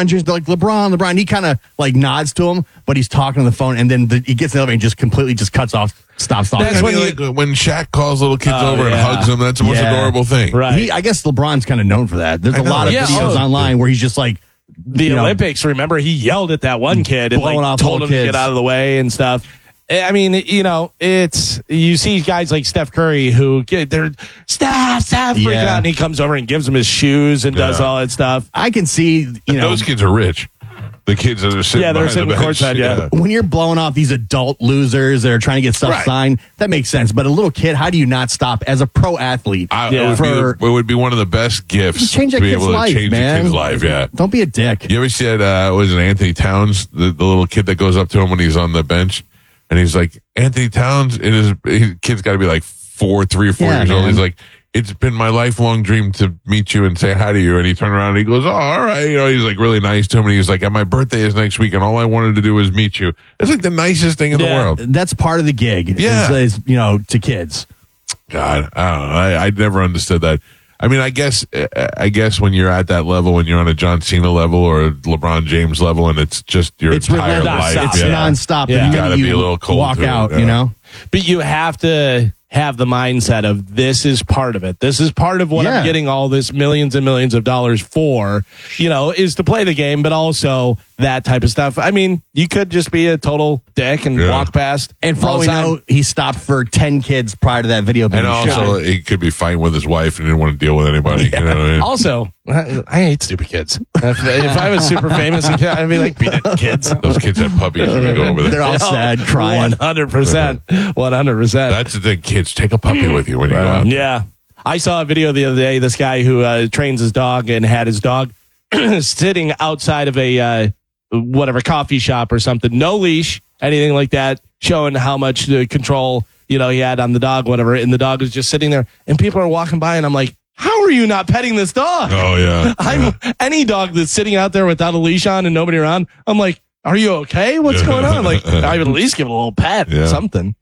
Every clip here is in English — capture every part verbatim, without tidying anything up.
LeBron James. They're like, LeBron, LeBron. He kind of like nods to him, but he's talking on the phone, and then the, he gets in the elevator and just completely just cuts off, stops talking. That's when, you, like, when Shaq calls little kids oh, over yeah. and hugs them. That's the most yeah. adorable thing. Right. He, I guess LeBron's kind of known for that. There's a lot of yeah, videos oh, online where he's just like, the Olympics, know, remember, he yelled at that one kid and like, told him kids. to get out of the way and stuff. I mean, you know, it's, you see guys like Steph Curry who get they're Steph, Steph, freaking yeah. out, and he comes over and gives him his shoes and yeah. does all that stuff. I can see, you and know. Those kids are rich. The kids that are sitting yeah, they're sitting the courtside, yeah. When you're blowing off these adult losers that are trying to get stuff right. signed, that makes sense. But a little kid, how do you not stop as a pro athlete? I, yeah. it, would for, be, it would be one of the best gifts change to be able life, to change man. a kid's life. Yeah, don't be a dick. You ever see that? Uh, was it Anthony Towns, the, the little kid that goes up to him when he's on the bench, and he's like, Anthony Towns, it is. His kid's got to be like four, three or four yeah, years man. old. He's like, it's been my lifelong dream to meet you and say hi to you. And he turned around and he goes, oh, all right. You know, he's like really nice to him. And he's like, and my birthday is next week. And all I wanted to do was meet you. It's like the nicest thing in yeah, the world. That's part of the gig. Yeah. Is, is, you know, to kids. God, I don't know. I, I never understood that. I mean, I guess, I guess when you're at that level, when you're on a John Cena level or a LeBron James level, and it's just your it's entire life. It's yeah. nonstop. Yeah. You got to be a little cold. Walk out, yeah. you know? But you have to have the mindset of this is part of it. This is part of what yeah. I'm getting all this millions and millions of dollars for, you know, is to play the game, but also that type of stuff. I mean, you could just be a total dick and yeah. walk past. And for all we know, he stopped for ten kids prior to that video being And also, shot. He could be fighting with his wife and didn't want to deal with anybody. Yeah. You know what I mean? Also, I, I hate stupid kids. If, if I was super famous, I'd be like, beat it, kids. Those kids have puppies when we go over there. They're all sad, crying. one hundred percent. one hundred percent. That's the thing, kids. Take a puppy with you when you go out. Yeah. I saw a video the other day, this guy who uh, trains his dog and had his dog sitting outside of a uh, whatever coffee shop or something, no leash, anything like that, showing how much the control, you know, he had on the dog, whatever, and the dog was just sitting there, and people are walking by, and I'm like, how are you not petting this dog? Oh, yeah. I'm yeah. any dog that's sitting out there without a leash on and nobody around, I'm like, are you okay? What's going on? Like, I would at least give it a little pet yeah. or something.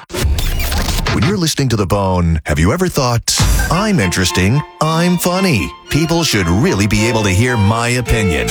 When you're listening to The Bone, have you ever thought, I'm interesting, I'm funny, people should really be able to hear my opinion?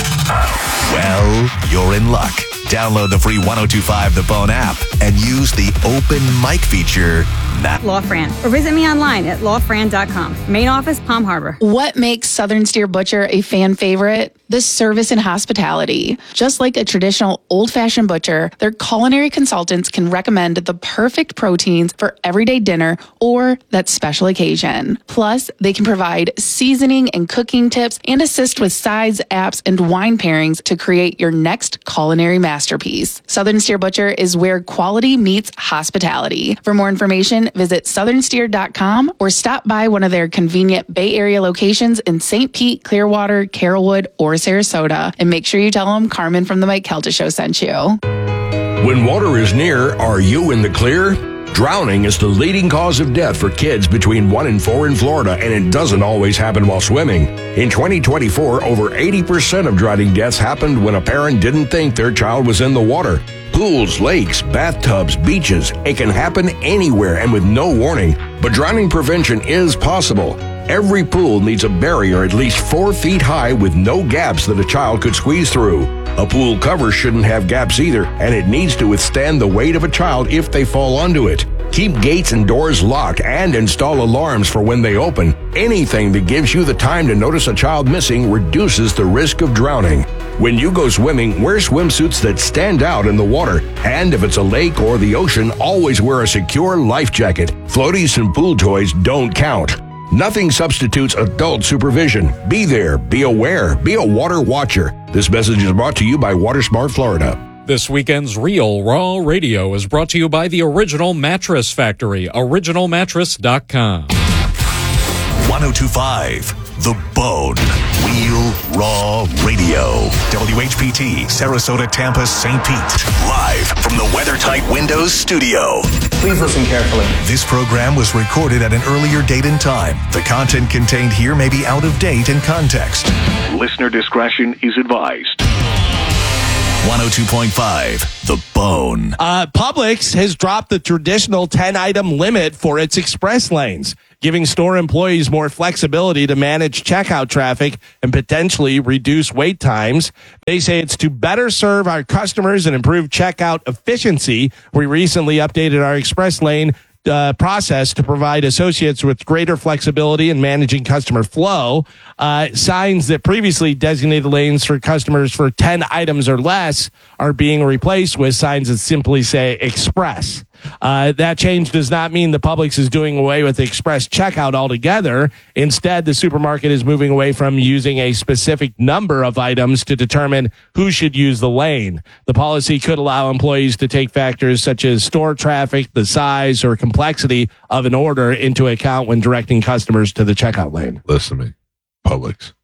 Well, you're in luck. Download the free ten twenty-five The Bone app and use the open mic feature now. LawFran, or visit me online at law fran dot com. Main office, Palm Harbor. What makes Southern Steer Butcher a fan favorite? The service and hospitality. Just like a traditional old-fashioned butcher, their culinary consultants can recommend the perfect proteins for everyday dinner or that special occasion. Plus, they can provide seasoning and cooking tips and assist with sides, apps, and wine pairings to create your next culinary masterpiece. Southern Steer Butcher is where quality meets hospitality. For more information, visit southern steer dot com or stop by one of their convenient Bay Area locations in Saint Pete, Clearwater, Carrollwood, or Sarasota. And make sure you tell them Carmen from the Mike Kelta Show sent you. When water is near, are you in the clear? Drowning is the leading cause of death for kids between one and four in Florida, and it doesn't always happen while swimming. In twenty twenty-four, over eighty percent of drowning deaths happened when a parent didn't think their child was in the water. Pools, lakes, bathtubs, beaches, it can happen anywhere and with no warning. But drowning prevention is possible. Every pool needs a barrier at least four feet high with no gaps that a child could squeeze through. A pool cover shouldn't have gaps either, and it needs to withstand the weight of a child if they fall onto it. Keep gates and doors locked and install alarms for when they open. Anything that gives you the time to notice a child missing reduces the risk of drowning. When you go swimming, wear swimsuits that stand out in the water. And if it's a lake or the ocean, always wear a secure life jacket. Floaties and pool toys don't count. Nothing substitutes adult supervision. Be there, be aware, be a water watcher. This message is brought to you by WaterSmart Florida. This weekend's Real Raw Radio is brought to you by the Original Mattress Factory, original mattress dot com. ten twenty-five The Bone. Real Raw Radio. W H P T, Sarasota, Tampa, Saint Pete. Live from the WeatherTight Windows studio. Please listen carefully. This program was recorded at an earlier date and time. The content contained here may be out of date in context. Listener discretion is advised. one oh two point five The Bone. Uh, Publix has dropped the traditional ten-item limit for its express lanes. giving store employees more flexibility to manage checkout traffic and potentially reduce wait times. They say it's to better serve our customers and improve checkout efficiency. We recently updated our express lane Uh, process to provide associates with greater flexibility in managing customer flow. Uh, signs that previously designated lanes for customers for ten items or less are being replaced with signs that simply say express. Uh, that change does not mean the Publix is doing away with express checkout altogether. Instead, the supermarket is moving away from using a specific number of items to determine who should use the lane. The policy could allow employees to take factors such as store traffic, the size, or complexity of an order into account when directing customers to the checkout lane. Listen to me, Publix.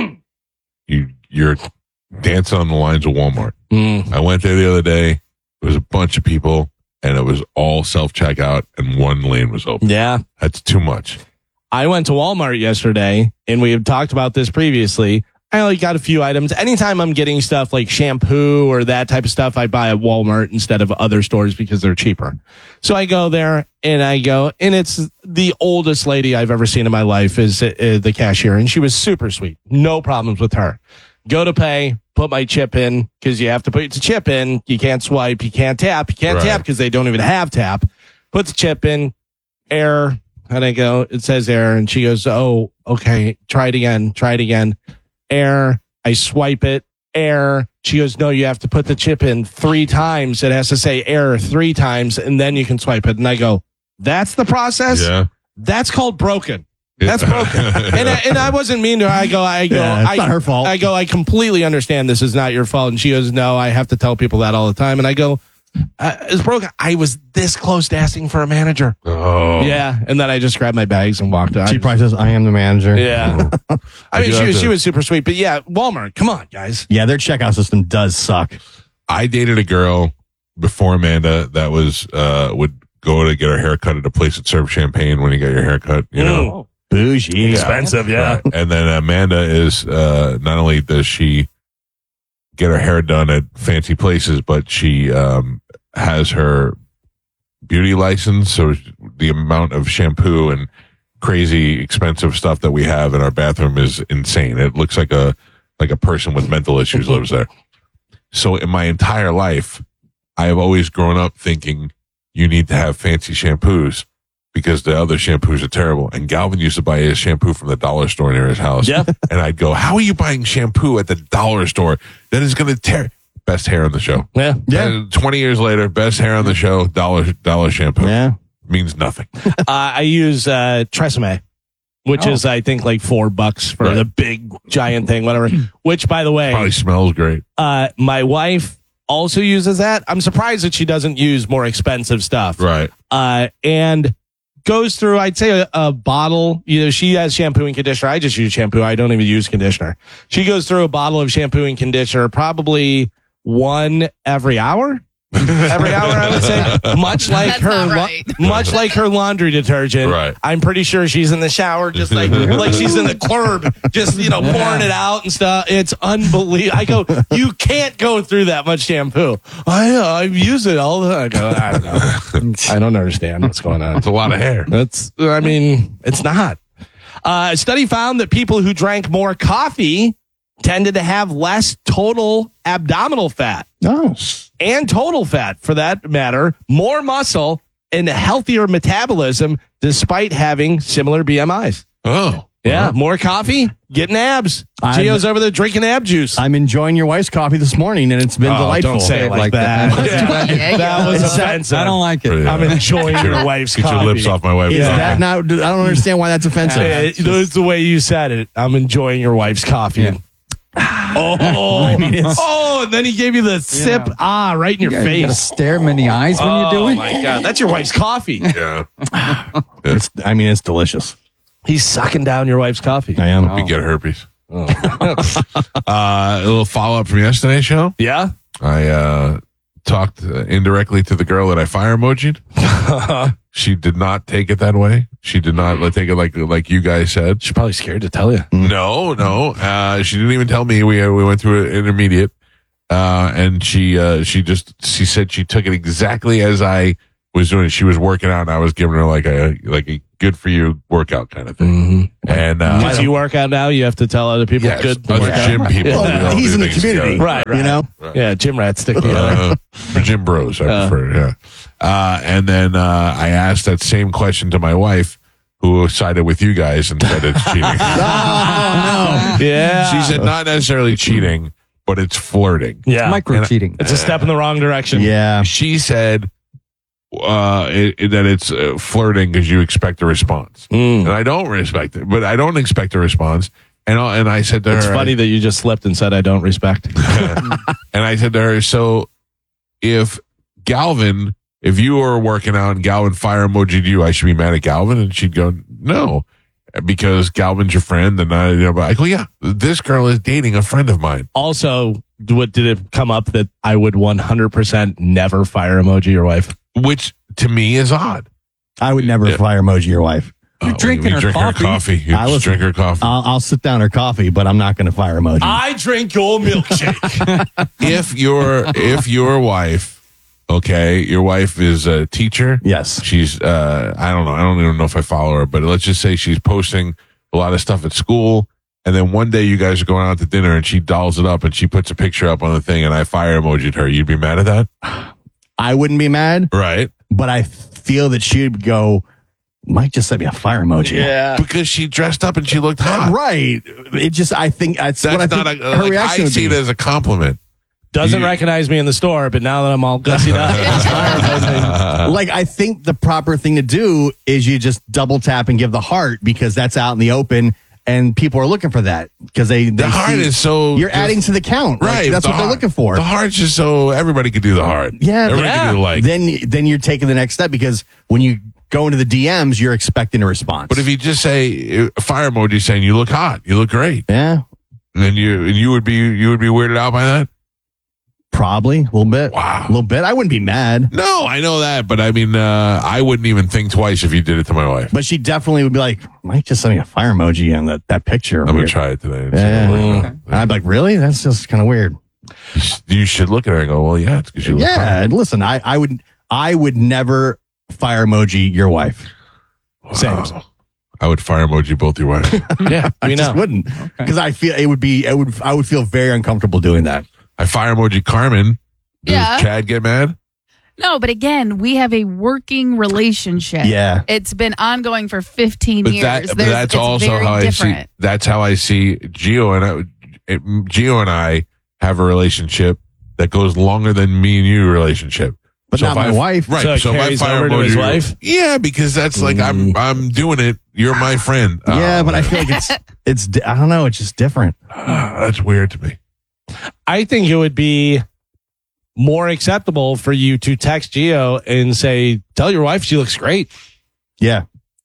you, you're dancing on the lines of Walmart. Mm. I went there the other day. There was a bunch of people, and it was all self-checkout, and one lane was open. Yeah. That's too much. I went to Walmart yesterday, and we have talked about this previously. I only got a few items. Anytime I'm getting stuff like shampoo or that type of stuff, I buy at Walmart instead of other stores because they're cheaper. So I go there, and I go, and it's the oldest lady I've ever seen in my life is uh, the cashier, and she was super sweet. No problems with her. Go to pay, put my chip in because you have to put your chip in. You can't swipe. You can't tap. You can't Right. tap because they don't even have tap. Put the chip in, error. And I go, it says error. And she goes, oh, okay. Try it again. Try it again. Error. I swipe it. Error. She goes, no, you have to put the chip in three times. It has to say error three times and then you can swipe it. And I go, that's the process? Yeah. That's called broken. That's broken. and, I, and I wasn't mean to her. I go, I go, Yeah, it's I, not her fault. I go, I completely understand this is not your fault. And she goes, no, I have to tell people that all the time. And I go, uh, it's broken. I was this close to asking for a manager. Oh. Yeah. And then I just grabbed my bags and walked out. She probably says, I am the manager. Yeah. I I mean, do she have was, to- she was super sweet. But yeah, Walmart, come on, guys. Yeah, their checkout system does suck. I dated a girl before Amanda that was, uh, would go to get her hair cut at a place that served champagne when you get your hair cut, you know? Bougie. Expensive, yeah. Right. And then Amanda is, uh, not only does she get her hair done at fancy places, but she, um, has her beauty license. So the amount of shampoo and crazy expensive stuff that we have in our bathroom is insane. It looks like a, like a person with mental issues lives there. So in my entire life, I have always grown up thinking you need to have fancy shampoos because the other shampoos are terrible. And Galvin used to buy his shampoo from the dollar store near his house. Yeah. And I'd go, how are you buying shampoo at the dollar store? That is going to tear. Best hair on the show. Yeah. Yeah. And twenty years later, best hair on the show, dollar dollar shampoo. Yeah. Means nothing. Uh, I use uh, Tresemme, which Oh. is, I think, like four bucks for Right. the big giant thing, whatever. Which, by the way, Probably smells great. uh, my wife also uses that. I'm surprised that she doesn't use more expensive stuff. Right. Uh, and goes through, I'd say, a, a bottle. You know, she has shampoo and conditioner. I just use shampoo. I don't even use conditioner. She goes through a bottle of shampoo and conditioner probably one every hour. Every hour, I would say, much like That's her, not la- right. much like her laundry detergent. Right. I'm pretty sure she's in the shower, just like like she's in the club, just you know, pouring it out and stuff. It's unbelievable. I go, you can't go through that much shampoo. I uh, I use it all the time. I go, I don't know. I don't understand what's going on. It's a lot of hair. That's, I mean, it's not. Uh, a study found that people who drank more coffee tended to have less total abdominal fat Oh. and total fat, for that matter, more muscle and a healthier metabolism despite having similar B M Is. Oh. Yeah, more coffee, getting abs. I'm- Gio's over there drinking ab juice. I'm enjoying your wife's coffee this morning, and it's been Oh, delightful. don't say it like, Like that. that. Yeah. That was offensive. I don't like it. I'm enjoying your wife's Get coffee. your lips off my wife's Is Yeah. that not? I don't understand why that's offensive. Uh, That's the way you said it. I'm enjoying your wife's coffee. Yeah. Oh, oh, and then he gave you the sip, ah, right in your You gotta, you gotta face. stare him in the eyes when you do Oh it. my God, that's your wife's coffee. Yeah. It's, I mean, it's delicious. He's sucking down your wife's coffee. I am. You get herpes. uh, a little follow up from yesterday's show. Yeah. I uh, talked uh, indirectly to the girl that I fire emoji'd. She did not take it that way. She did not like, take it like like you guys said. She's probably scared to tell you. No, no. Uh, she didn't even tell me. We uh, we went through an intermediate, uh, and she uh, she just she said she took it exactly as I was doing. She was working out, and I was giving her like a like a good for you workout kind of thing. Mm-hmm. And uh, Because you work out now, you have to tell other people yes, good. us work gym out. people. Yeah. we all He's do in the things community, together. Right, right. You know, Yeah, gym rats stick together. Uh, for gym bros, I Uh. prefer. Yeah. Uh, and then uh, I asked that same question to my wife, who sided with you guys and said it's cheating. Yeah. She said not necessarily cheating, but it's flirting. yeah. Micro cheating. It's a step in the wrong direction. yeah. She said uh, it, it- that it's uh, flirting because you expect a response, Mm. and I don't respect it. But I don't expect a response. And I, and I said to It's her, funny that you just slipped and said I don't respect. and I said to her, so if Galvin, if you were working out and Galvin fire emojied you, I should be mad at Galvin? And she'd go, no, because Galvin's your friend. And I, you know, but I go, yeah, this girl is dating a friend of mine. Also, what did it come up that I would one hundred percent never fire emoji your wife? Which to me is odd. I would never Yeah. fire emoji your wife. You're Uh, drinking we her drink coffee. her coffee. You I was- drink her coffee. I'll, I'll sit down her coffee, but I'm not going to fire emoji. I drink your milkshake. if your if your wife, okay, your wife is a teacher. yes. She's uh I don't know, I don't even know if I follow her, but let's just say she's posting a lot of stuff at school, and then one day you guys are going out to dinner and she dolls it up and she puts a picture up on the thing and I fire emojied her. You'd be mad at that? I wouldn't be mad, Right. but I feel that she'd go, Mike just sent me a fire emoji. yeah. Because she dressed up and she looked Uh, hot. Right. It just, I think that's, That's what I not think a her like, reaction I would see be. it as a compliment. Doesn't You- recognize me in the store, but now that I'm all gussied up, it's fire emoji. Like, I think the proper thing to do is you just double tap and give the heart because that's out in the open and people are looking for that because they, they The heart see- is so you're just- adding to the count. Like, Right. that's the what they're heart- looking for. The heart's just so everybody could do the heart. Yeah, Everybody yeah. could do the like. then, then you're taking the next step because when you go into the D Ms, you're expecting a response. But if you just say uh, fire emoji saying you look hot, you look great, yeah, then you and you would be you would be weirded out by that. probably a little bit. Wow. A little bit. I wouldn't be mad, No, I know that, but I mean, uh, I wouldn't even think twice if you did it to my wife. but she definitely would be like, Mike just sent me a fire emoji on that, that picture. I'm gonna Weird. try it today. and see Yeah. what it works And I'd be like, really? That's just kind of weird. out. You should look at her and go, well, yeah, it's because you look Yeah. hot. Listen, I, I would, I would never fire emoji your wife. Same. Wow. I would fire emoji both your wives. Yeah, I we just know. wouldn't because I feel it would be, it would, I would feel very uncomfortable doing that. I fire emoji Carmen. Does Yeah. Chad get mad? No, but again, we have a working relationship. Yeah. It's been ongoing for fifteen But years. that, but There's- that's it's also very how I see. different. That's how I see Gio and I. It, Gio and I have a relationship that goes longer than me and you relationship. But not if my I- wife. right? So it So, if I carries fire over to emoji his you- wife? yeah, because that's like I'm I'm doing it. You're my friend. Yeah, Oh, but I man. feel like it's, it's, di- I don't know. It's just different. that's weird to me. I think it would be more acceptable for you to text Gio and say, tell your wife she looks great. Yeah.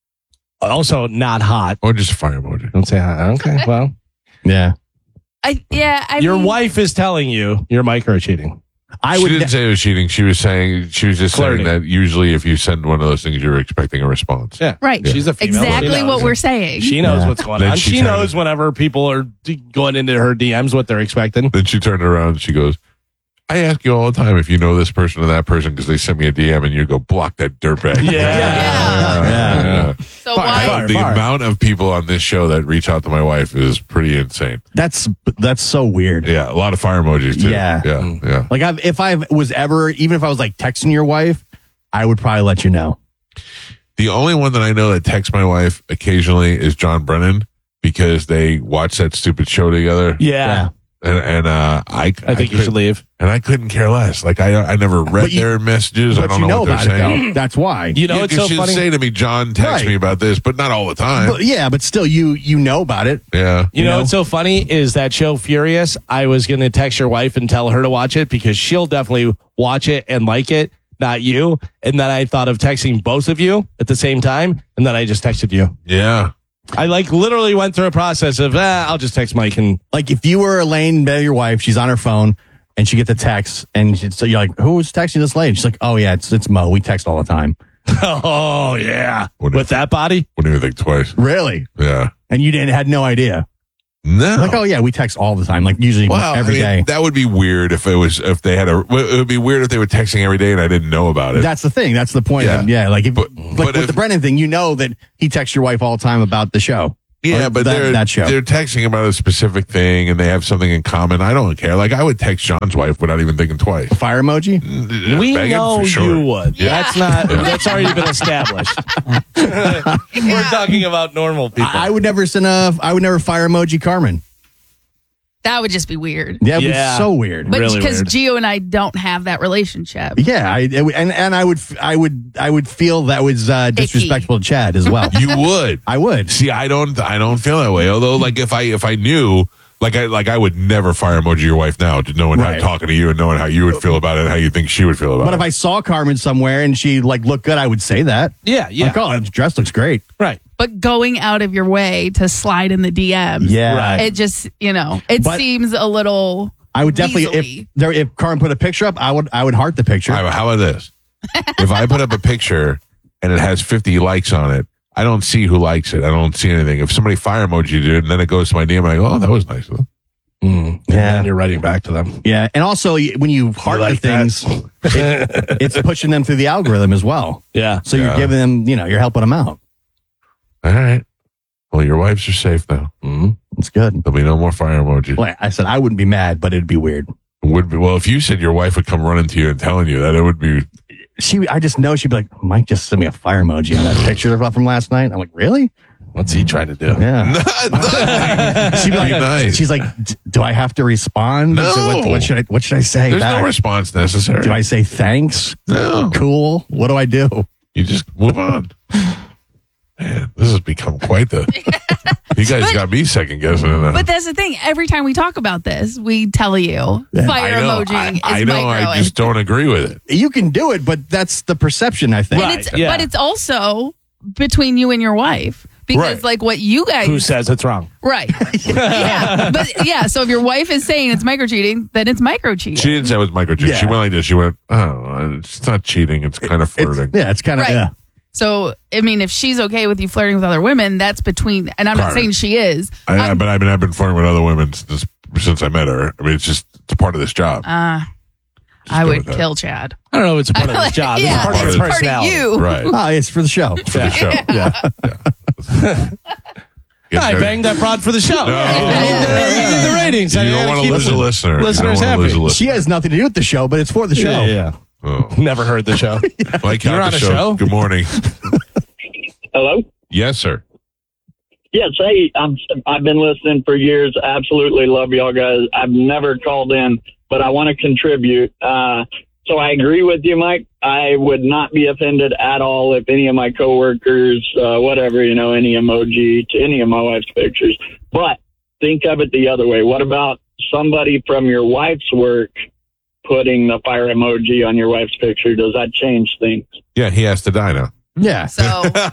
Also, not hot. Or just a fire emoji. Don't say hot. Okay, well, Yeah. I yeah. I your mean, wife is telling you you're micro cheating. I she would, didn't ne- say it was cheating. She was saying she was just Flirting. saying that usually if you send one of those things, you're expecting a response. Yeah, Right. She's a female. exactly She what knows. we're saying. She knows Yeah. what's going Then on. she She turned knows it- whenever people are d- going into her D Ms what they're expecting. Then she turned around and she goes, I ask you all the time if you know this person or that person because they sent me a D M and you go, block that dirtbag. Yeah. Yeah. Yeah. So Fire, why? fire. The amount of people on this show that reach out to my wife is pretty insane. that's, that's so weird. Yeah, a lot of fire emojis too. Yeah. Yeah, yeah. Like I've, if I was ever, even if I was like texting your wife, I would probably let you know. The only one that I know that texts my wife occasionally is John Brennan because they watch that stupid show together. Yeah. And, and uh, I, I think you couldn't- should leave. And I couldn't care less. Like I, I never read But you- their messages. I But don't you know, know what about they're it saying. though. That's why. You know, Yeah, it's 'cause so she'll funny. say to me, John, text Right. me about this, but not all the time. But yeah, but still, you you know about it. yeah. You, You know, know? what's so funny is that show Furious. I was going to text your wife and tell her to watch it because she'll definitely watch it and like it, not you. And then I thought of texting both of you at the same time. And then I just texted you. Yeah. I like literally went through a process of, ah, I'll just text Mike and Like if you were laying in bed with your wife, she's on her phone and she gets a text, and she, so you're like, "Who's texting this lady?" She's like, "Oh yeah, it's it's Mo. We text all the time." oh yeah, What with if- that body. Wouldn't even think twice. Really? Yeah. And you didn't had no idea. No. Like, oh yeah, we text all the time, like usually Well, every I day. mean, that would be weird if it was if they had a. It would be weird if they were texting every day and I didn't know about it. That's the thing. That's the point. Yeah. Yeah, yeah like if, But- like but with if- the Brennan thing, you know that he texts your wife all the time about the show. Yeah, Or but that, they're that show. they're texting about a specific thing and they have something in common. I don't care. Like I would text John's wife without even thinking twice. Fire emoji. We Megan, know for sure. you would. That's not. That's already been established. We're talking about normal people. I, I would never send a. I would never fire emoji Carmen. That would just be weird. That would Yeah. be so weird. But Really because weird. Gio and I don't have that relationship. Yeah, I it would- and and I would I would I would feel that was uh, disrespectful to Chad as well. You would. I would. See, I don't. I don't feel that way. Although, like, if I if I knew, like, I like I would never fire emoji your wife now, to knowing how Right. talking to you and knowing how you would feel about it and how you think she would feel about But it. if I saw Carmen somewhere and she like looked good, I would say that. yeah, yeah. Like, oh, that dress looks great. Right. But going out of your way to slide in the D Ms, Yeah. Right. it just, you know, it But- seems a little. I would definitely Weaselly. if there if Carmen put a picture up, I would I would heart the picture. All right, how about this? If I put up a picture and it has fifty likes on it, I don't see who likes it. I don't see anything. If somebody fire emoji it and then it goes to my D M, I go, oh, that was nice of them. Mm. Yeah. And you're writing back to them. Yeah, and also y- when you heart like the things, it, it's pushing them through the algorithm as well. Yeah. So Yeah. you're giving them, you know, you're helping them out. All right. Well, your wives are safe now. Mm-hmm. It's good. There'll be no more fire emojis. Well, I said I wouldn't be mad, but it'd be weird. Would be, well, if you said your wife would come running to you and telling you that, it would be. She, I just know she'd be like, Mike just sent me a fire emoji on that picture from last night. I'm like, really? What's he trying to do? Yeah. She'd be like, nice. she's like, "D- do I have to respond? No. So what, what should I? What should I say? There's back? no response necessary. Do I say thanks? No. Cool. What do I do? You just move on. Man, this has become quite the. You guys But- got me second guessing it. But that's the thing. Every time we talk about this, we tell you fire I know. emoji I, is I know. micro. I just don't agree with it. You can do it, but that's the perception, I think. and Right. it's, yeah. But it's also between you and your wife. Because Right. like what you guys Who says it's wrong? right. yeah. But yeah, so if your wife is saying it's micro cheating, then it's micro cheating. She didn't say it was microcheating. Yeah. She went like this. She went, oh, it's not cheating. It's kind of It's, flirting. yeah, it's kind of Right. yeah. So I mean, if she's okay with you flirting with other women, that's between. And I'm not Right. saying she is. I, I, I'm- but I've been, I've been flirting with other women since, since I met her. I mean, it's just it's part of this job. Uh, Just I go would with that. kill Chad. I don't know if it's a part of his job. Yeah, it's part of his it's part of personality. you. Right. Oh, it's for the show. For the show. Yeah. Get I there. banged that broad for the show. No. Yeah. The ratings. You I don't gotta want to keep lose a listener. You Listeners don't wanna happy. lose a listener. She has nothing to do with the show, but it's for the show. Yeah, yeah. Oh. Never heard the show. Mike, You're got on the a show? Good morning. Hello? Yes, sir. Yes, hey, I'm, I've been listening for years. Absolutely love y'all guys. I've never called in, but I want to contribute. Uh, so I agree with you, Mike. I would not be offended at all if any of my coworkers, uh, whatever, you know, any emoji to any of my wife's pictures. But think of it the other way. What about somebody from your wife's work putting the fire emoji on your wife's picture? Does that change things? Yeah, he has to die now. Yeah. So But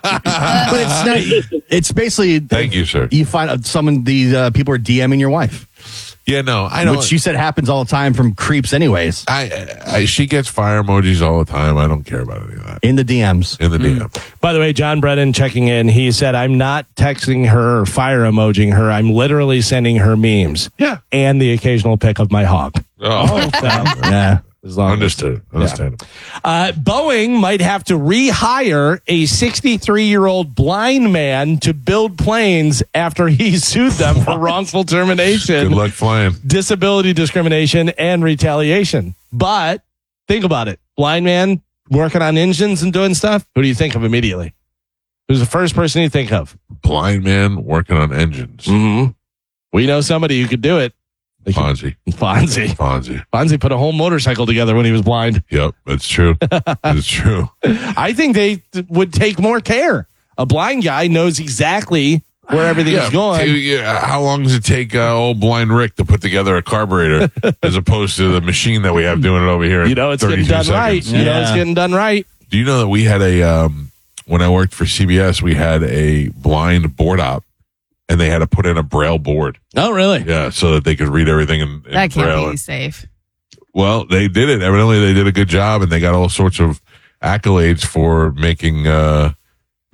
it's not, it's basically Thank you, sir. you find out some of these uh, people are DMing your wife, Yeah, no, I don't. which you said happens all the time from creeps, anyways, I, I she gets fire emojis all the time. I don't care about any of that in the D Ms. in the D M. By the way, John Brennan checking in. He said, I'm not texting her or fire emojing her. I'm literally sending her memes. Yeah. And the occasional pic of my hog. Oh, So, Yeah. as long as- understood. Understand. Uh, Boeing might have to rehire a sixty-three-year-old blind man to build planes after he sued them for wrongful termination, Good luck flying. disability discrimination, and retaliation. But think about it. Blind man working on engines and doing stuff. Who do you think of immediately? Who's the first person you think of? Blind man working on engines. Mm-hmm. We know somebody who could do it. They could- Fonzie. Fonzie. Fonzie. Fonzie put a whole motorcycle together when he was blind. Yep, that's true. That's true. I think they th- would take more care. A blind guy knows exactly where everything's Yeah, going. t- yeah, how long does it take uh, old blind Rick to put together a carburetor as opposed to the machine that we have doing it over here? in You know, it's getting thirty-two done seconds? right. You know, it's Yeah. getting done right. Do you know that we had a um, when I worked for C B S, we had a blind board op, and they had to put in a braille board. Oh, really? Yeah, so that they could read everything in, in that braille. can't be safe. Well, they did it. Evidently, they did a good job, and they got all sorts of accolades for making uh,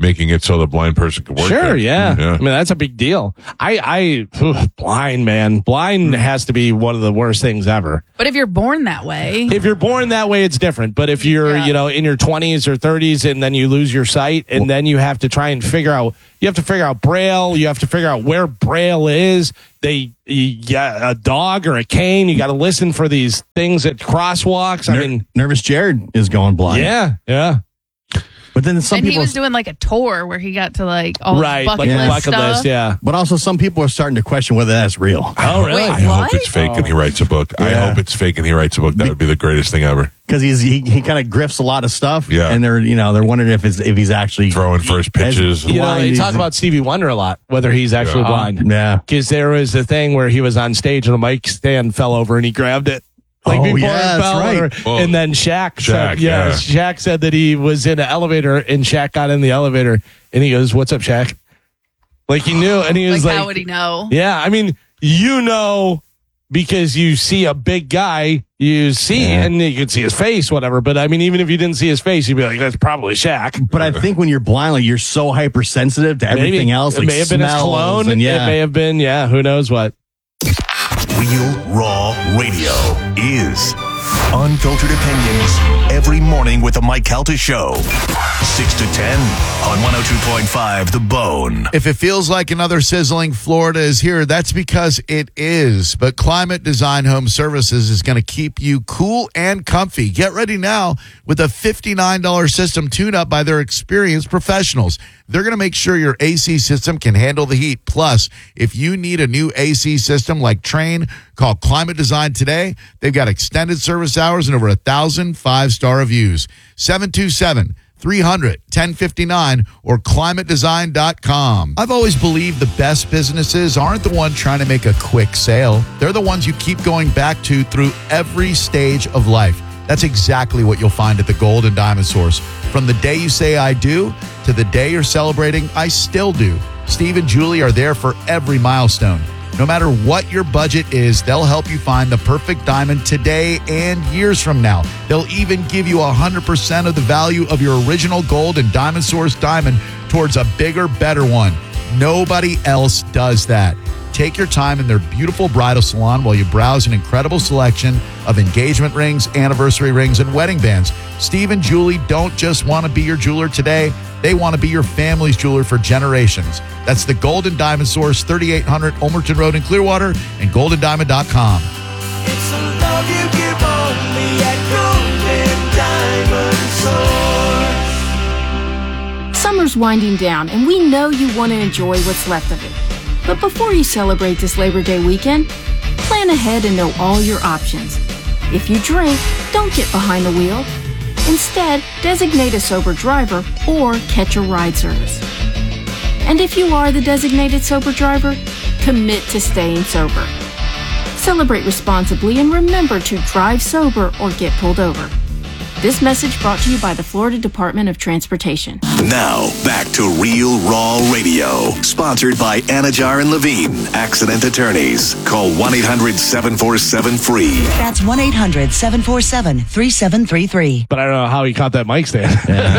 making it so the blind person could work Sure, there. yeah. yeah. I mean, that's a big deal. I, I, ugh, blind, man. Blind has to be one of the worst things ever. But if you're born that way, If you're born that way, it's different. But if you're, Yeah. you know, in your twenties or thirties and then you lose your sight and then you have to try and figure out, you have to figure out Braille, you have to figure out where Braille is. They, you got a dog or a cane, you got to listen for these things at crosswalks. I Ner- mean, Nervous Jared is going blind. yeah, yeah. But then some and he people, was doing like a tour where he got to like all Right, the bucket like list bucket stuff. list, yeah. but also some people are starting to question whether that's real. Oh, really? Wait, I hope what? it's fake and he writes a book. I Yeah. hope it's fake and he writes a book. That would be the greatest thing ever. Because he's he, he kind of grifts a lot of stuff. Yeah. and they're you know they're wondering if it's if he's actually Throwing first pitches. You know, blind. they He's- talk about Stevie Wonder a lot, whether he's actually Yeah. blind. Yeah. Because there was a thing where he was on stage and the mic stand fell over and he grabbed it. Like Oh, before yeah, it that's fell right. over. Whoa. And then Shaq, said, Shaq, yeah, yeah. Shaq said that he was in an elevator and Shaq got in the elevator and he goes, "What's up, Shaq?" Like he knew, and he Like, was like, how would he know? "Yeah, I mean, you know, because you see a big guy, you see, Yeah. and you can see his face, whatever. But I mean, even if you didn't see his face, you'd be like, that's probably Shaq." But I think when you're blind, like you're so hypersensitive to everything Maybe. else. It Like may have been his smells cologne. and yeah. It may have been, yeah, who knows what. Real Raw Radio is unfiltered opinions every morning with the Mike Calta Show. six to ten on one oh two point five The Bone. If it feels like another sizzling Florida is here, that's because it is. But Climate Design Home Services is going to keep you cool and comfy. Get ready now with a fifty-nine dollars system tune-up by their experienced professionals. They're going to make sure your A C system can handle the heat. Plus, if you need a new A C system like Train, call Climate Design today. They've got extended service hours and over a thousand five-star reviews. seven two seven, three hundred, ten fifty-nine or climate design dot com. I've always believed the best businesses aren't the one trying to make a quick sale. They're the ones you keep going back to through every stage of life. That's exactly what you'll find at the Gold and Diamond Source. From the day you say I do to the day you're celebrating I still do. Steve and Julie are there for every milestone. No matter what your budget is, they'll help you find the perfect diamond today and years from now. They'll even give you one hundred percent of the value of your original Gold and Diamond Source diamond towards a bigger, better one. Nobody else does that. Take your time in their beautiful bridal salon while you browse an incredible selection of engagement rings, anniversary rings, and wedding bands. Steve and Julie don't just want to be your jeweler today. They want to be your family's jeweler for generations. That's the Gold and Diamond Source, thirty-eight hundred Ulmerton Road in Clearwater, and gold and diamond dot com. It's the love you give only at Gold and Diamond Source. Summer's winding down, and we know you want to enjoy what's left of it. But before you celebrate this Labor Day weekend, plan ahead and know all your options. If you drink, don't get behind the wheel. Instead, designate a sober driver or catch a ride service. And if you are the designated sober driver, commit to staying sober. Celebrate responsibly and remember to drive sober or get pulled over. This message brought to you by the Florida Department of Transportation. Now, back to Real Raw Radio. Sponsored by Anajar and Levine, Accident Attorneys. Call one eight hundred seven four seven free. That's one eight hundred seven four seven three seven three three. But I don't know how he caught that mic stand.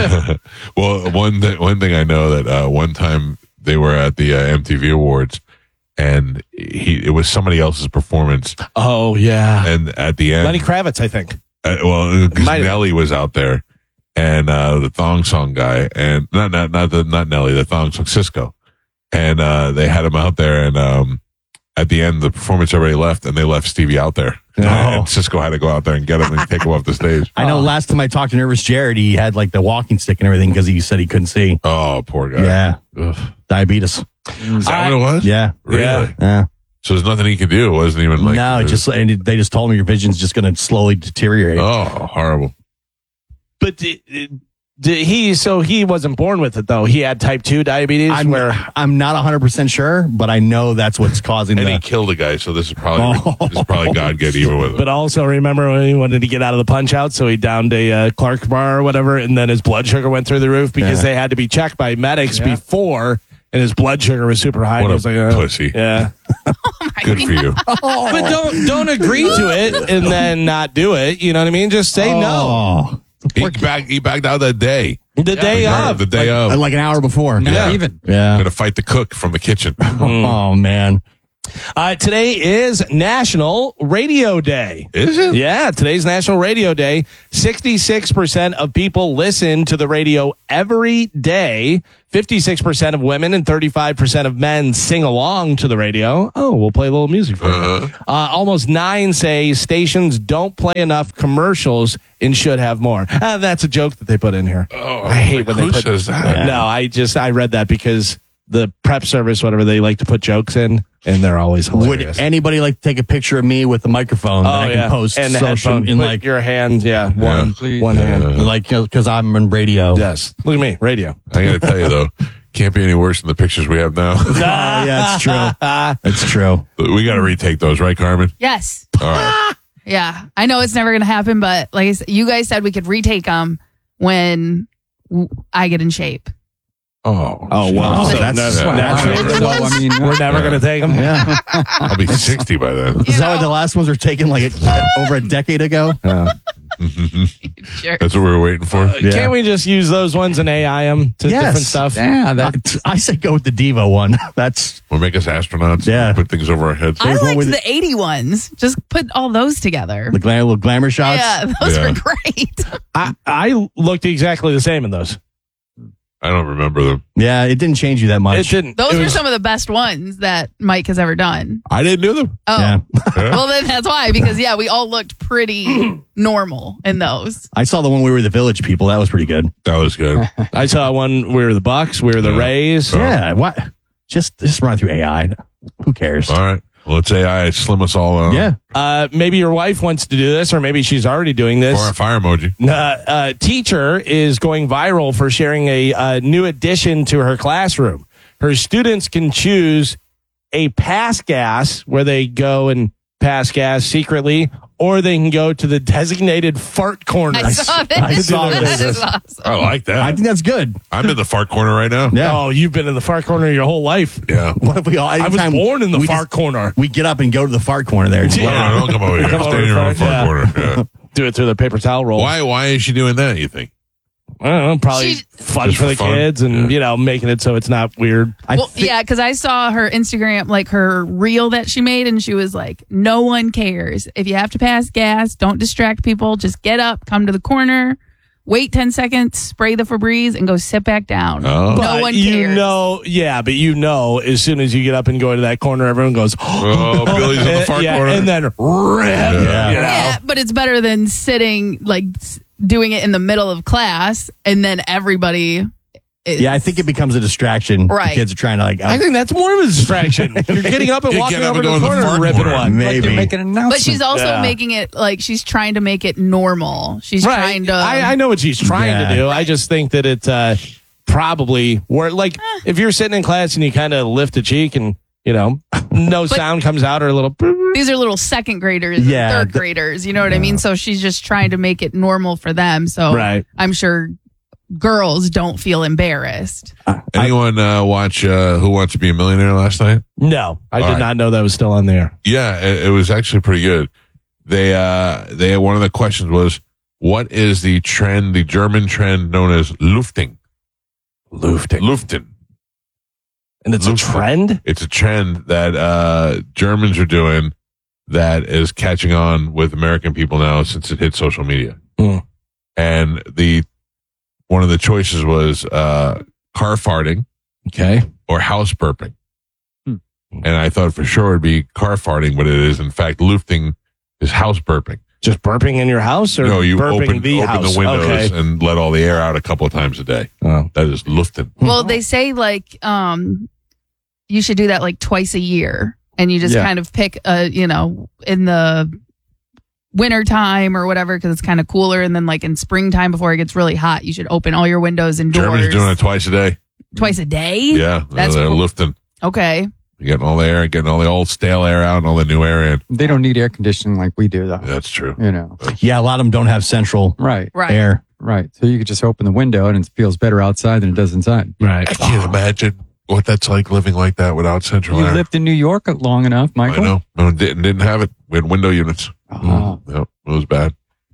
Well, one th- one thing I know that uh, one time they were at the uh, M T V Awards, and he it was somebody else's performance. Oh yeah, and at the end, Lenny Kravitz, I think. Uh, well, because Might have- Nelly was out there, and uh, the thong song guy, and not not not the not Nelly, the thong song Cisco, and uh, they had him out there, and um, at the end, the performance already left, and they left Stevie out there. Oh. And Cisco had to go out there and get him and take him off the stage. I know last time I talked to Nervous Jared, he had like the walking stick and everything because he said he couldn't see. Oh, poor guy. Yeah. Ugh. Diabetes. Is that what it was? Yeah. Really? Yeah. yeah. So there's nothing he could do. It wasn't even like no, just and they just told me your vision's just going to slowly deteriorate. Oh, horrible. But did, did he? So he wasn't born with it though. He had type two diabetes. I'm, where I'm not one hundred percent sure, but I know that's what's causing And the. he killed a guy, so this is probably Oh. this is probably God getting even with him. But also remember when he wanted to get out of the punch out, so he downed a uh, Clark bar or whatever, and then his blood sugar went through the roof because Yeah. they had to be checked by medics Yeah. before, and his blood sugar was super high. What and he a was like, uh, pussy. Yeah. Good for you. But don't don't agree to it and then not do it. You know what I mean? Just say no. Oh. He backed he backed out that day. The day Yeah, of. The day like, of. like an hour before. Yeah. Even. Yeah. Gonna fight the cook from the kitchen. Oh man. Uh, today is National Radio Day. Is it? Yeah, today's National Radio Day. sixty-six percent of people listen to the radio every day. fifty-six percent of women and thirty-five percent of men sing along to the radio. Oh, we'll play a little music for Uh-huh. you. Uh, almost nine say stations don't play enough commercials and should have more. Uh, that's a joke that they put in here. Oh, I hate when who they put says that? No, I just I read that because the prep service, whatever, they like to put jokes in, and they're always hilarious. Would anybody like to take a picture of me with the microphone that Oh, I can yeah. post And the social headphone. in Put like your hand, yeah, one, Please. one hand. like because I'm on radio. Yes, look at me, radio. I gotta tell you though, can't be any worse than the pictures we have now. Oh, yeah, it's true. It's true. We got to retake those, right, Carmen? Yes. All right. Yeah. I know it's never going to happen, but like I said, you guys said we could retake them when w- I get in shape. Oh, Oh wow, So so that's- that's, that's- naturally, So, I mean, we're never going to take them. Yeah. I'll be sixty by then. Is that what the last ones were taken like a, over a decade ago? Sure. That's what we were waiting for. Yeah. Can't we just use those ones and A I them to Yes. different stuff? yeah, that, I say go with the Devo one. That's We'll make us astronauts. Yeah. Put things over our heads. I There's one liked with- the eighty ones. Just put all those together. the glam- little glamour shots. Yeah, those Yeah. were great. I, I looked exactly the same in those. I don't remember them. Yeah, it didn't change you that much. It didn't. Those it were was- some of the best ones that Mike has ever done. I didn't do them. Oh, Yeah. well, then that's why, because yeah, we all looked pretty normal in those. I saw the one we were the Village People. That was pretty good. That was good. I saw one. We were the Bucks. We were the Yeah. Rays. Yeah. What? Just just run through A I. Who cares? All right. Well, let's A I slim us all out. Yeah. Uh, maybe your wife wants to do this, or maybe she's already doing this. Or a fire emoji. Uh, uh, teacher is going viral for sharing a uh, new addition to her classroom. Her students can choose a pass gas where they go and pass gas secretly, or they can go to the designated fart corner. I saw this. I saw That this. is awesome. I like that. I think that's good. I'm in the fart corner right now. Yeah. Oh, you've been in the fart corner your whole life. Yeah. What if we all? I was anytime born in the we fart just- corner. We get up and go to the fart corner there. No, no, don't come over here. Come Stay over in your own fart, fart yeah. corner. Yeah. Do it through the paper towel roll. Why? Why is she doing that? You think? I don't know. Probably She- fun Just for for the fun? kids and, Yeah. you know, making it so it's not weird. I Well, thi- yeah, because I saw her Instagram, like her reel that she made, and she was like, no one cares. If you have to pass gas, don't distract people. Just get up, come to the corner, wait ten seconds, spray the Febreze, and go sit back down. Oh. No But one you cares. know, yeah, but you know, as soon as you get up and go into that corner, everyone goes, Oh, Billy's in the fart yeah, corner. and then rip. Yeah. You know? Yeah, but it's better than sitting, like, s- doing it in the middle of class, and then everybody. Is, yeah, I think it becomes a distraction. Right. The kids are trying to like. I think that's more of a distraction. You're getting up and You walking get up over and to go the in the corner fart and ripping corner. one. Maybe. you make an announcement. But she's also Yeah. making it like she's trying to make it normal. She's Right. trying to. I, I know what she's trying Yeah. to do. I just think that it's uh, probably where, like, if you're sitting in class and you kind of lift a cheek and, you know, no sound comes out or a little. These are little second graders, and Yeah, third th- graders. You know what I mean? So she's just trying to make it normal for them. So Right. I'm sure girls don't feel embarrassed. Anyone uh, watch uh, Who Wants to Be a Millionaire last night? No, I All did right. not know that was still on there. Yeah, it, it was actually pretty good. They uh they one of the questions was, what is the trend, the German trend known as Lufting? Lufting. Luften. And it's a Luften. trend? It's a trend that uh Germans are doing that is catching on with American people now since it hit social media. Hmm. And the one of the choices was uh car farting Okay. or house burping. Hmm. And I thought for sure it'd be car farting, but it is in fact lufting is house burping. Just burping in your house or No, you burping open, the open house? the windows Okay. and let all the air out a couple of times a day. Oh. That is lufting. Well, they say like um, you should do that like twice a year, and you just Yeah. kind of pick a you know in the winter time or whatever because it's kind of cooler, and then like in springtime before it gets really hot, you should open all your windows and doors Germany's doing it twice a day. twice a day. Yeah, That's they're cool. lifting. Okay. You're getting all the air, getting all the old stale air out and all the new air in. They don't need air conditioning like we do, though. That's true. You know, yeah, a lot of them don't have central right, Right. air. right. So you could just open the window and it feels better outside than it does inside. Right. I can't imagine what that's like living like that without central You air. lived in New York long enough, I Michael. know. No, didn't, didn't have it. We had window units. Oh. Yep, it was bad.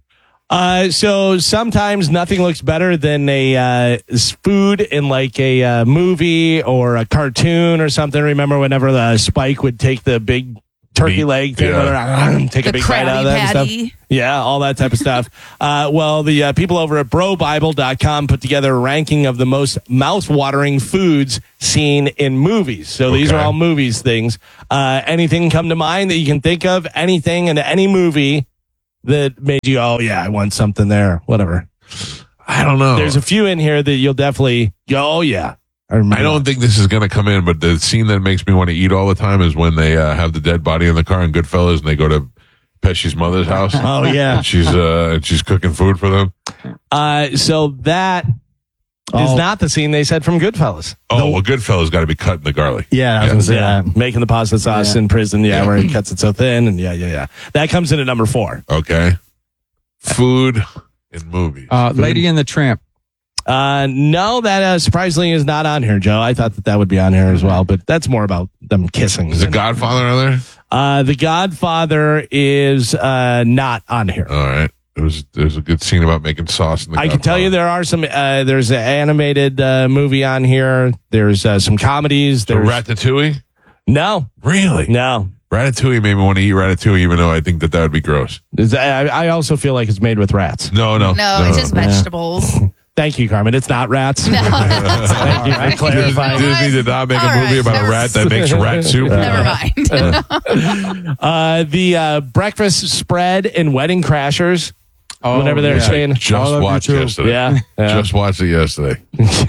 Uh, so sometimes nothing looks better than a uh, s- food in like a uh, movie or a cartoon or something. Remember whenever the Spike would take the big turkey Meat, leg thing, yeah. take The a big bite out of Krabby that and stuff. Patty. Yeah, all that type of stuff. Uh, well, the uh, people over at bro bible dot com put together a ranking of the most mouth-watering foods seen in movies. So these are Okay. all movies things. Uh, anything come to mind that you can think of? Anything in any movie that made you, oh, yeah, I want something there, whatever. I don't know. There's a few in here that you'll definitely go, oh, yeah. I, remember I don't think this is going to come in, but the scene that makes me want to eat all the time is when they uh, have the dead body in the car in Goodfellas and they go to Pesci's mother's house. Oh, yeah. And she's, uh, and she's cooking food for them. Uh, so that Oh. is not the scene they said from Goodfellas. Oh, well, Goodfellas got to be cutting the garlic. Yeah, I was going to say Yeah, that. making the pasta sauce Yeah. in prison, yeah, Yeah. where he cuts it so thin, and yeah, yeah, yeah. That comes in at number four. Okay. Food in movies. Uh, Lady and the Tramp. Uh, no, that uh, surprisingly is not on here, Joe. I thought that that would be on here as well, but that's more about them kissing. Is The Godfather on there? Uh, The Godfather is uh, not on here. All right. There was, there's a good scene about making sauce in the I can tell you there are some. Uh, there's an animated uh, movie on here. There's uh, some comedies. The There's Ratatouille? no, Really? no. Ratatouille made me want to eat ratatouille, even though I think that that would be gross. Is that- I, I also feel like it's made with rats. No, no. No, it's just vegetables. Thank you, Carmen. It's not rats. No, that's Thank you for Disney, clarifying. Disney did not make All a movie right, about never- a rat that makes rat soup. Never mind. Uh, the uh, breakfast spread in Wedding Crashers. Oh, whenever they're yeah. saying, Just All of you watched too. yesterday. yeah, yeah. Just watched it yesterday.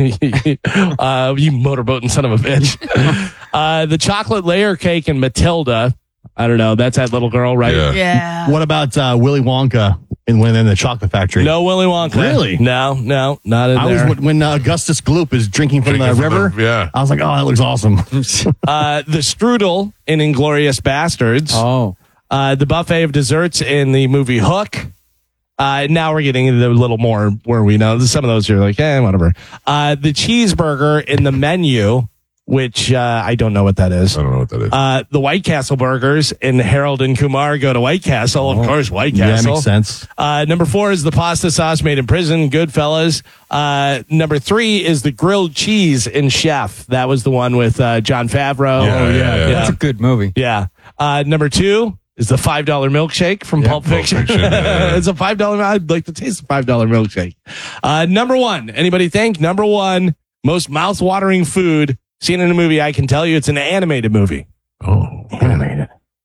uh, you motorboating son of a bitch. uh, the chocolate layer cake in Matilda. I don't know. That's that little girl, right? Yeah. Yeah. What about uh, Willy Wonka in when in the chocolate factory? No Willy Wonka. Really? No, no, not in I there. was when uh, Augustus Gloop is drinking from Drinking the from river. the- yeah. I was like, oh, that looks awesome. uh, the strudel in Inglorious Bastards. Oh. Uh, the buffet of desserts in the movie Hook. Uh, now we're getting into a little more where we know some of those are like, eh, whatever. Uh, the cheeseburger in the menu, which uh, I don't know what that is. I don't know what that is. Uh, the White Castle burgers in Harold and Kumar go to White Castle. Of course, White Yeah, that Castle. makes sense. Uh, number four is the pasta sauce made in prison, Goodfellas. Uh, number three is the grilled cheese in Chef. That was the one with uh, John Favreau. Yeah, Oh, yeah, yeah. That's a good movie. yeah. Uh, number two is the five dollar milkshake from Pulp Pulp Fiction. Fiction, yeah. It's a five dollar. I'd like to taste a five dollar milkshake. Uh, number one. Anybody think? Number one, most mouth-watering food seen in a movie. I can tell you it's an animated movie. Oh. Animated.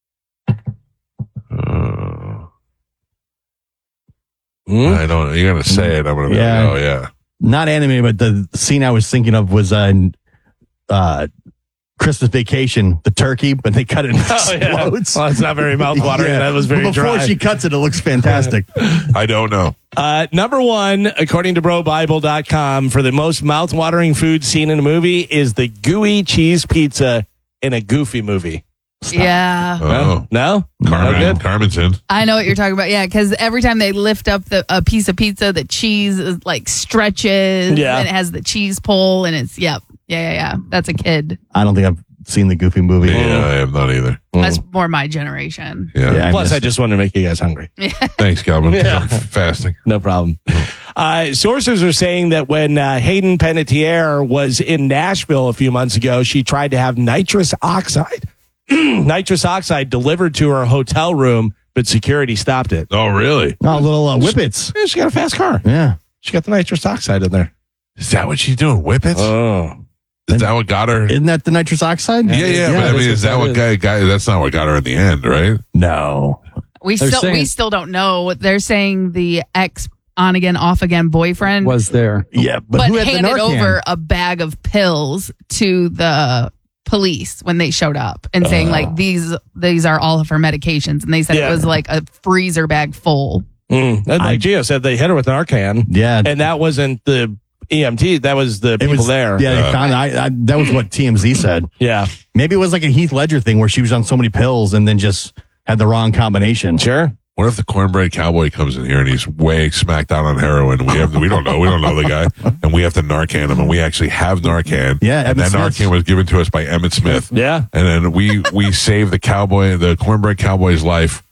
Uh, Hmm? I don't. You're gonna say it. I'm gonna. Yeah. Yeah. Oh yeah. Not animated, but the scene I was thinking of was uh, uh, Christmas Vacation, the turkey, but they cut it and Oh, yeah. explodes. Well, it's not very mouth-watering. Yeah. That was very But before dry. she cuts it, it looks fantastic. I don't know. Uh, number one, according to bro bible dot com, for the most mouth-watering food seen in a movie is the gooey cheese pizza in a Goofy movie. Yeah. Oh. No? No Carmen. good? Carmen's in. I know what you're talking about. Yeah, because every time they lift up the a piece of pizza, the cheese is like stretches. Yeah. And it has the cheese pull, and it's yep, yeah, yeah, yeah. That's a kid. I don't think I've seen the Goofy movie. Yeah, I have not either. That's more my generation. Yeah. Yeah, I Plus, missed I just wanted to make you guys hungry. Thanks, Calvin. Yeah. I'm fasting. No problem. Uh, sources are saying that when uh, Hayden Panettiere was in Nashville a few months ago, she tried to have nitrous oxide. nitrous oxide delivered to her hotel room, but security stopped it. Oh, really? Oh, little uh, whippets. Yeah, she got a fast car. Yeah. She got the nitrous oxide in there. Is that what she's doing? Whippets? Oh. Is that what got her? Isn't that the nitrous oxide? Yeah, yeah. but I mean, is that what guy, guy? That's not what got her in the end, right? No. We They're still we saying- still don't know. They're saying the ex on again off again boyfriend Was there. Yeah, but, but who had the handed Narcan? over a bag of pills to the police when they showed up and saying like these these are all of her medications, and they said Yeah. it was like a freezer bag full. Mm. And like Gio said, they hit her with Narcan. Yeah. And that wasn't the E M T. That was the It people was there. Yeah, they found, I, I, that was what T M Z said. Yeah. Maybe it was like a Heath Ledger thing where she was on so many pills and then just had the wrong combination. Sure. What if the cornbread cowboy comes in here and he's way smacked out on heroin? We have we don't know we don't know the guy, and we have to Narcan him, and we actually have Narcan. Yeah, and Emmett that Smith's. Narcan was given to us by Emmett Smith. Yeah. And then we we save the cowboy, the cornbread cowboy's life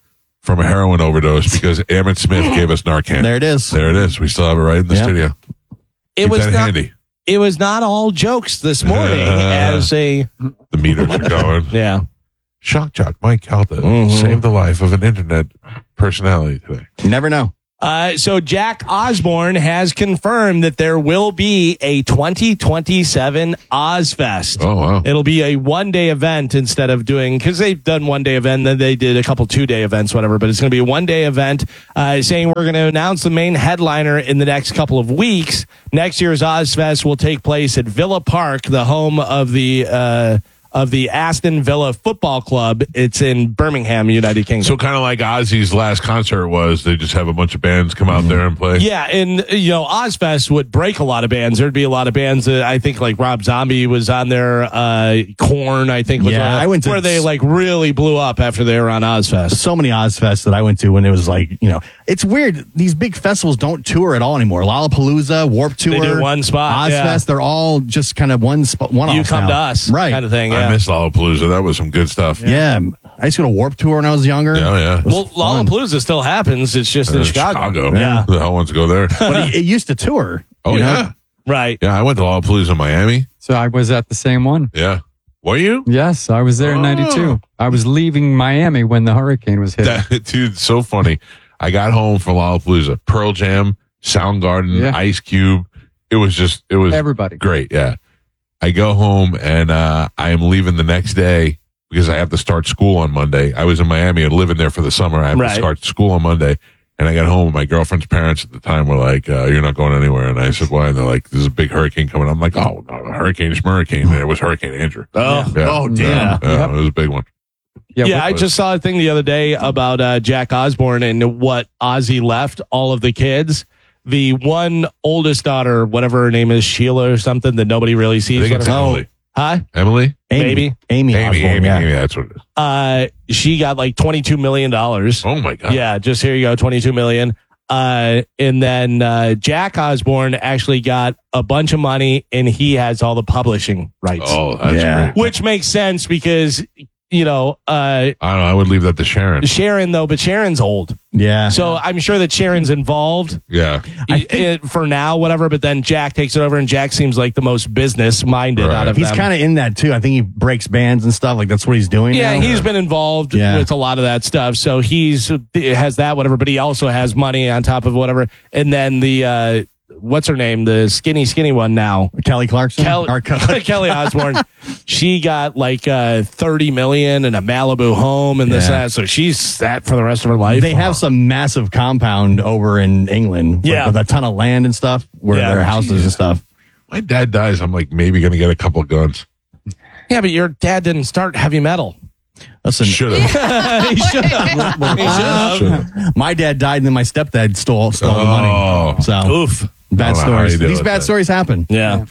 from a heroin overdose because Emmett Smith gave us Narcan. There it is. There it is. We still have it right in the Yeah. studio. It Keep was that not, handy. It was not all jokes this morning as a. The meters are going. Yeah. Shock Jock Mike Calta Mhm. saved the life of an internet personality today. You never know. Uh, so Jack Osborne has confirmed that there will be a twenty twenty-seven Ozfest. Oh, wow. It'll be a one-day event instead of doing, because they've done one-day event, then they did a couple two-day events, whatever, but it's going to be a one-day event, uh, saying we're going to announce the main headliner in the next couple of weeks. Next year's Ozfest will take place at Villa Park, the home of the... Uh, of the Aston Villa Football Club. It's in Birmingham, United Kingdom. So kind of like Ozzy's last concert was, they just have a bunch of bands come out there and play. Yeah, and you know, Ozfest would break a lot of bands. There'd be a lot of bands that I think like Rob Zombie was on there, uh Korn, I think was Yeah, on, I went to- where they like really blew up after they were on Ozfest. So many Ozfests that I went to when it was like, you know, it's weird. These big festivals don't tour at all anymore. Lollapalooza, Warped Tour, They do one spot, Ozfest, yeah. they're all just kind of one spot, one You off come now. to us, right? kind of thing. I Yeah. miss Lollapalooza. That was some good stuff. Yeah. I used to go to Warped Tour when I was younger. Yeah, yeah. It was Well, fun. Lollapalooza still happens. It's just in Uh, Chicago. Yeah. Who the hell wants to go there? But it, it used to tour. Oh, you know? yeah. Right. Yeah, I went to Lollapalooza in Miami. So I was at the same one. Yeah. Were you? Yes, I was there in Oh. ninety-two. I was leaving Miami when the hurricane was hitting. That, dude, so funny. I got home from Lollapalooza. Pearl Jam, Soundgarden, Yeah. Ice Cube. It was just, it was Everybody. great. Yeah. I go home and uh, I am leaving the next day because I have to start school on Monday. I was in Miami and living there for the summer. I have Right. to start school on Monday. And I got home and my girlfriend's parents at the time were like, uh, you're not going anywhere. And I said, why? And they're like, there's a big hurricane coming. I'm like, oh, no, hurricane is hurricane. And it was Hurricane Andrew. Oh. Yeah. Oh, damn. Yeah, yeah, Yep. it was a big one. Yeah, Yeah, we- I just saw a thing the other day about uh, Jack Osborne and what Ozzy left all of the kids. The one oldest daughter, whatever her name is, Sheila or something, that nobody really I sees. think it's whatever. Emily. Huh? Emily? Amy, Maybe. Amy, Amy, Osborne, Amy, yeah. Amy, that's what it is. Uh, she got like twenty-two million dollars. Oh my God. Yeah, just here you go, twenty-two million. Uh, and then uh, Jack Osborne actually got a bunch of money, and he has all the publishing rights, Oh, that's Yeah. great. which makes sense because you know uh, I don't know. I would leave that to Sharon. Sharon though, but Sharon's old, Yeah. so I'm sure that Sharon's involved. Yeah. I I- for now, whatever. But then Jack takes it over, and Jack seems like the most business minded Right. out of He's them. kind of in that too. I think he breaks bands and stuff. Like that's what he's doing. Yeah, now. he's been involved Yeah. with a lot of that stuff. So he's has that whatever, but he also has money on top of whatever. And then the uh, what's her name, the skinny skinny one now, Kelly Clarkson. Kel- Or Kelly- Kelly Osborne. She got like uh, thirty million and a Malibu home and this Yeah. and that. So she's set for the rest of her life. They have some massive compound over in England. Yeah. With a ton of land and stuff where Yeah. their houses and stuff. My dad dies. I'm like maybe going to get a couple of guns. Yeah, but your dad didn't start heavy metal. Listen, Should have. He should have. He should have. my dad died and then my stepdad stole stole the Oh. money. So Oof. bad I don't know how you stories. deal These with bad that. stories happen. Yeah.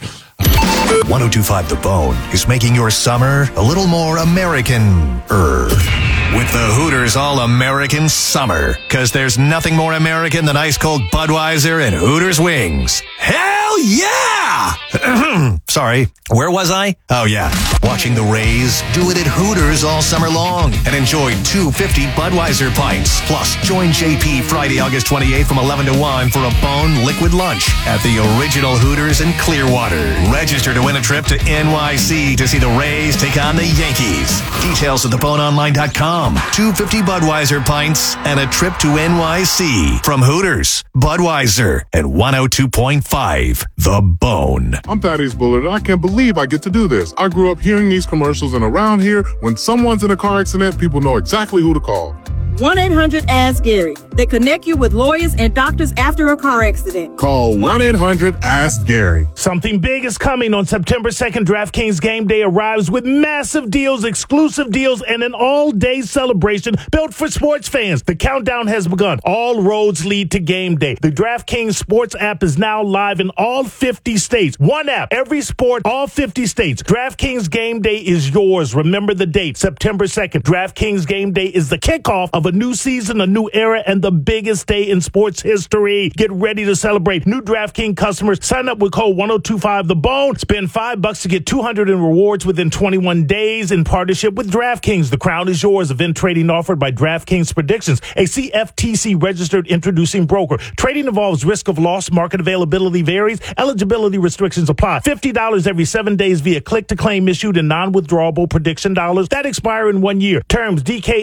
one oh two point five The Bone is making your summer a little more American-er. With the Hooters All-American Summer. Because there's nothing more American than ice-cold Budweiser and Hooters wings. Hell yeah! Sorry, where was I? Oh, yeah. Watching the Rays do it at Hooters all summer long. And enjoy two fifty Budweiser pints. Plus, join J P Friday, August twenty-eighth from eleven to one for a Bone Liquid Lunch at the original Hooters in Clearwater. Register to win a trip to N Y C to see the Rays take on the Yankees. Details at the bone online dot com. two fifty Budweiser pints and a trip to N Y C from Hooters, Budweiser, and one oh two point five The Bone. I'm Thaddeus Bullard, and I can't believe I get to do this. I grew up hearing these commercials, and around here, when someone's in a car accident, people know exactly who to call. one eight hundred ask Gary. They connect you with lawyers and doctors after a car accident. Call one eight hundred ask Gary. Something big is coming on September second. DraftKings Game Day arrives with massive deals, exclusive deals, and an all-day celebration built for sports fans. The countdown has begun. All roads lead to Game Day. The DraftKings Sports app is now live in all fifty states. One app, every sport, all fifty states. DraftKings Game Day is yours. Remember the date, September second. DraftKings Game Day is the kickoff of of a new season, a new era, and the biggest day in sports history. Get ready to celebrate. New DraftKings customers, sign up with code one oh two five the bone. Spend five bucks to get two hundred in rewards within twenty-one days in partnership with DraftKings. The crown is yours. Event trading offered by DraftKings Predictions, a C F T C registered introducing broker. Trading involves risk of loss. Market availability varies. Eligibility restrictions apply. fifty dollars every seven days via click-to-claim issued in non-withdrawable prediction dollars that expire in one year. Terms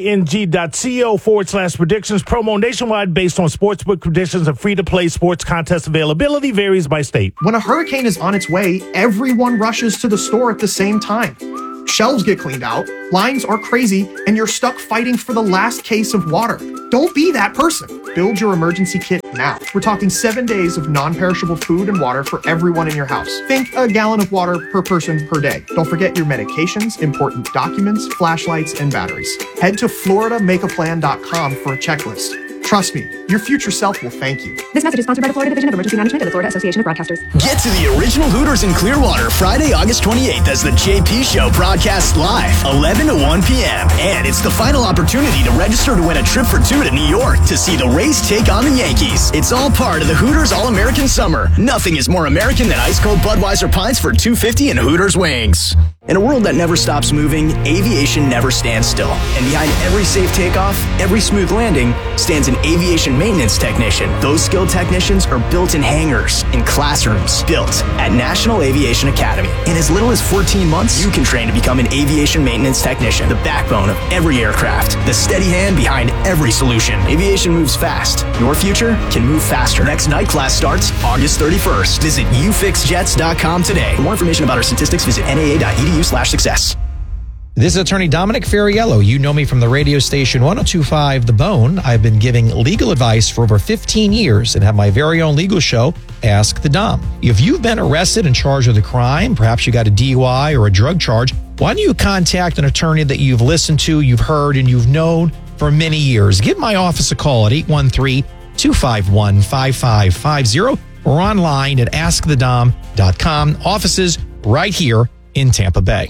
dkng.co forward slash predictions. Promo nationwide based on sportsbook predictions and free-to-play sports contest availability varies by state. When a hurricane is on its way, everyone rushes to the store at the same time. Shelves get cleaned out, lines are crazy, and you're stuck fighting for the last case of water. Don't be that person. Build your emergency kit now. We're talking seven days of non-perishable food and water for everyone in your house. Think a gallon of water per person per day. Don't forget your medications, important documents, flashlights, and batteries. Head to Florida Make A Plan dot com for a checklist. Trust me, your future self will thank you. This message is sponsored by the Florida Division of Emergency Management and the Florida Association of Broadcasters. Get to the original Hooters in Clearwater Friday, August twenty-eighth as the J P Show broadcasts live, eleven to one p.m. And it's the final opportunity to register to win a trip for two to New York to see the Rays take on the Yankees. It's all part of the Hooters All-American Summer. Nothing is more American than ice-cold Budweiser pints for two dollars and fifty cents and Hooters wings. In a world that never stops moving, aviation never stands still. And behind every safe takeoff, every smooth landing, stands an aviation maintenance technician. Those skilled technicians are built in hangars, in classrooms, built at National Aviation Academy. In as little as fourteen months, you can train to become an aviation maintenance technician, the backbone of every aircraft, the steady hand behind every solution. Aviation moves fast. Your future can move faster. Next night class starts August thirty-first. Visit u fix jets dot com today. For more information about our statistics, visit N A A dot E D U slash success. This is attorney Dominic Ferriello. You know me from the radio station one oh two point five The Bone. I've been giving legal advice for over fifteen years and have my very own legal show, Ask the Dom. If you've been arrested and charged with a crime, perhaps you got a D U I or a drug charge, why don't you contact an attorney that you've listened to, you've heard, and you've known for many years? Give my office a call at eight one three, two five one, five five five zero or online at ask the dom dot com. Offices right here in Tampa Bay.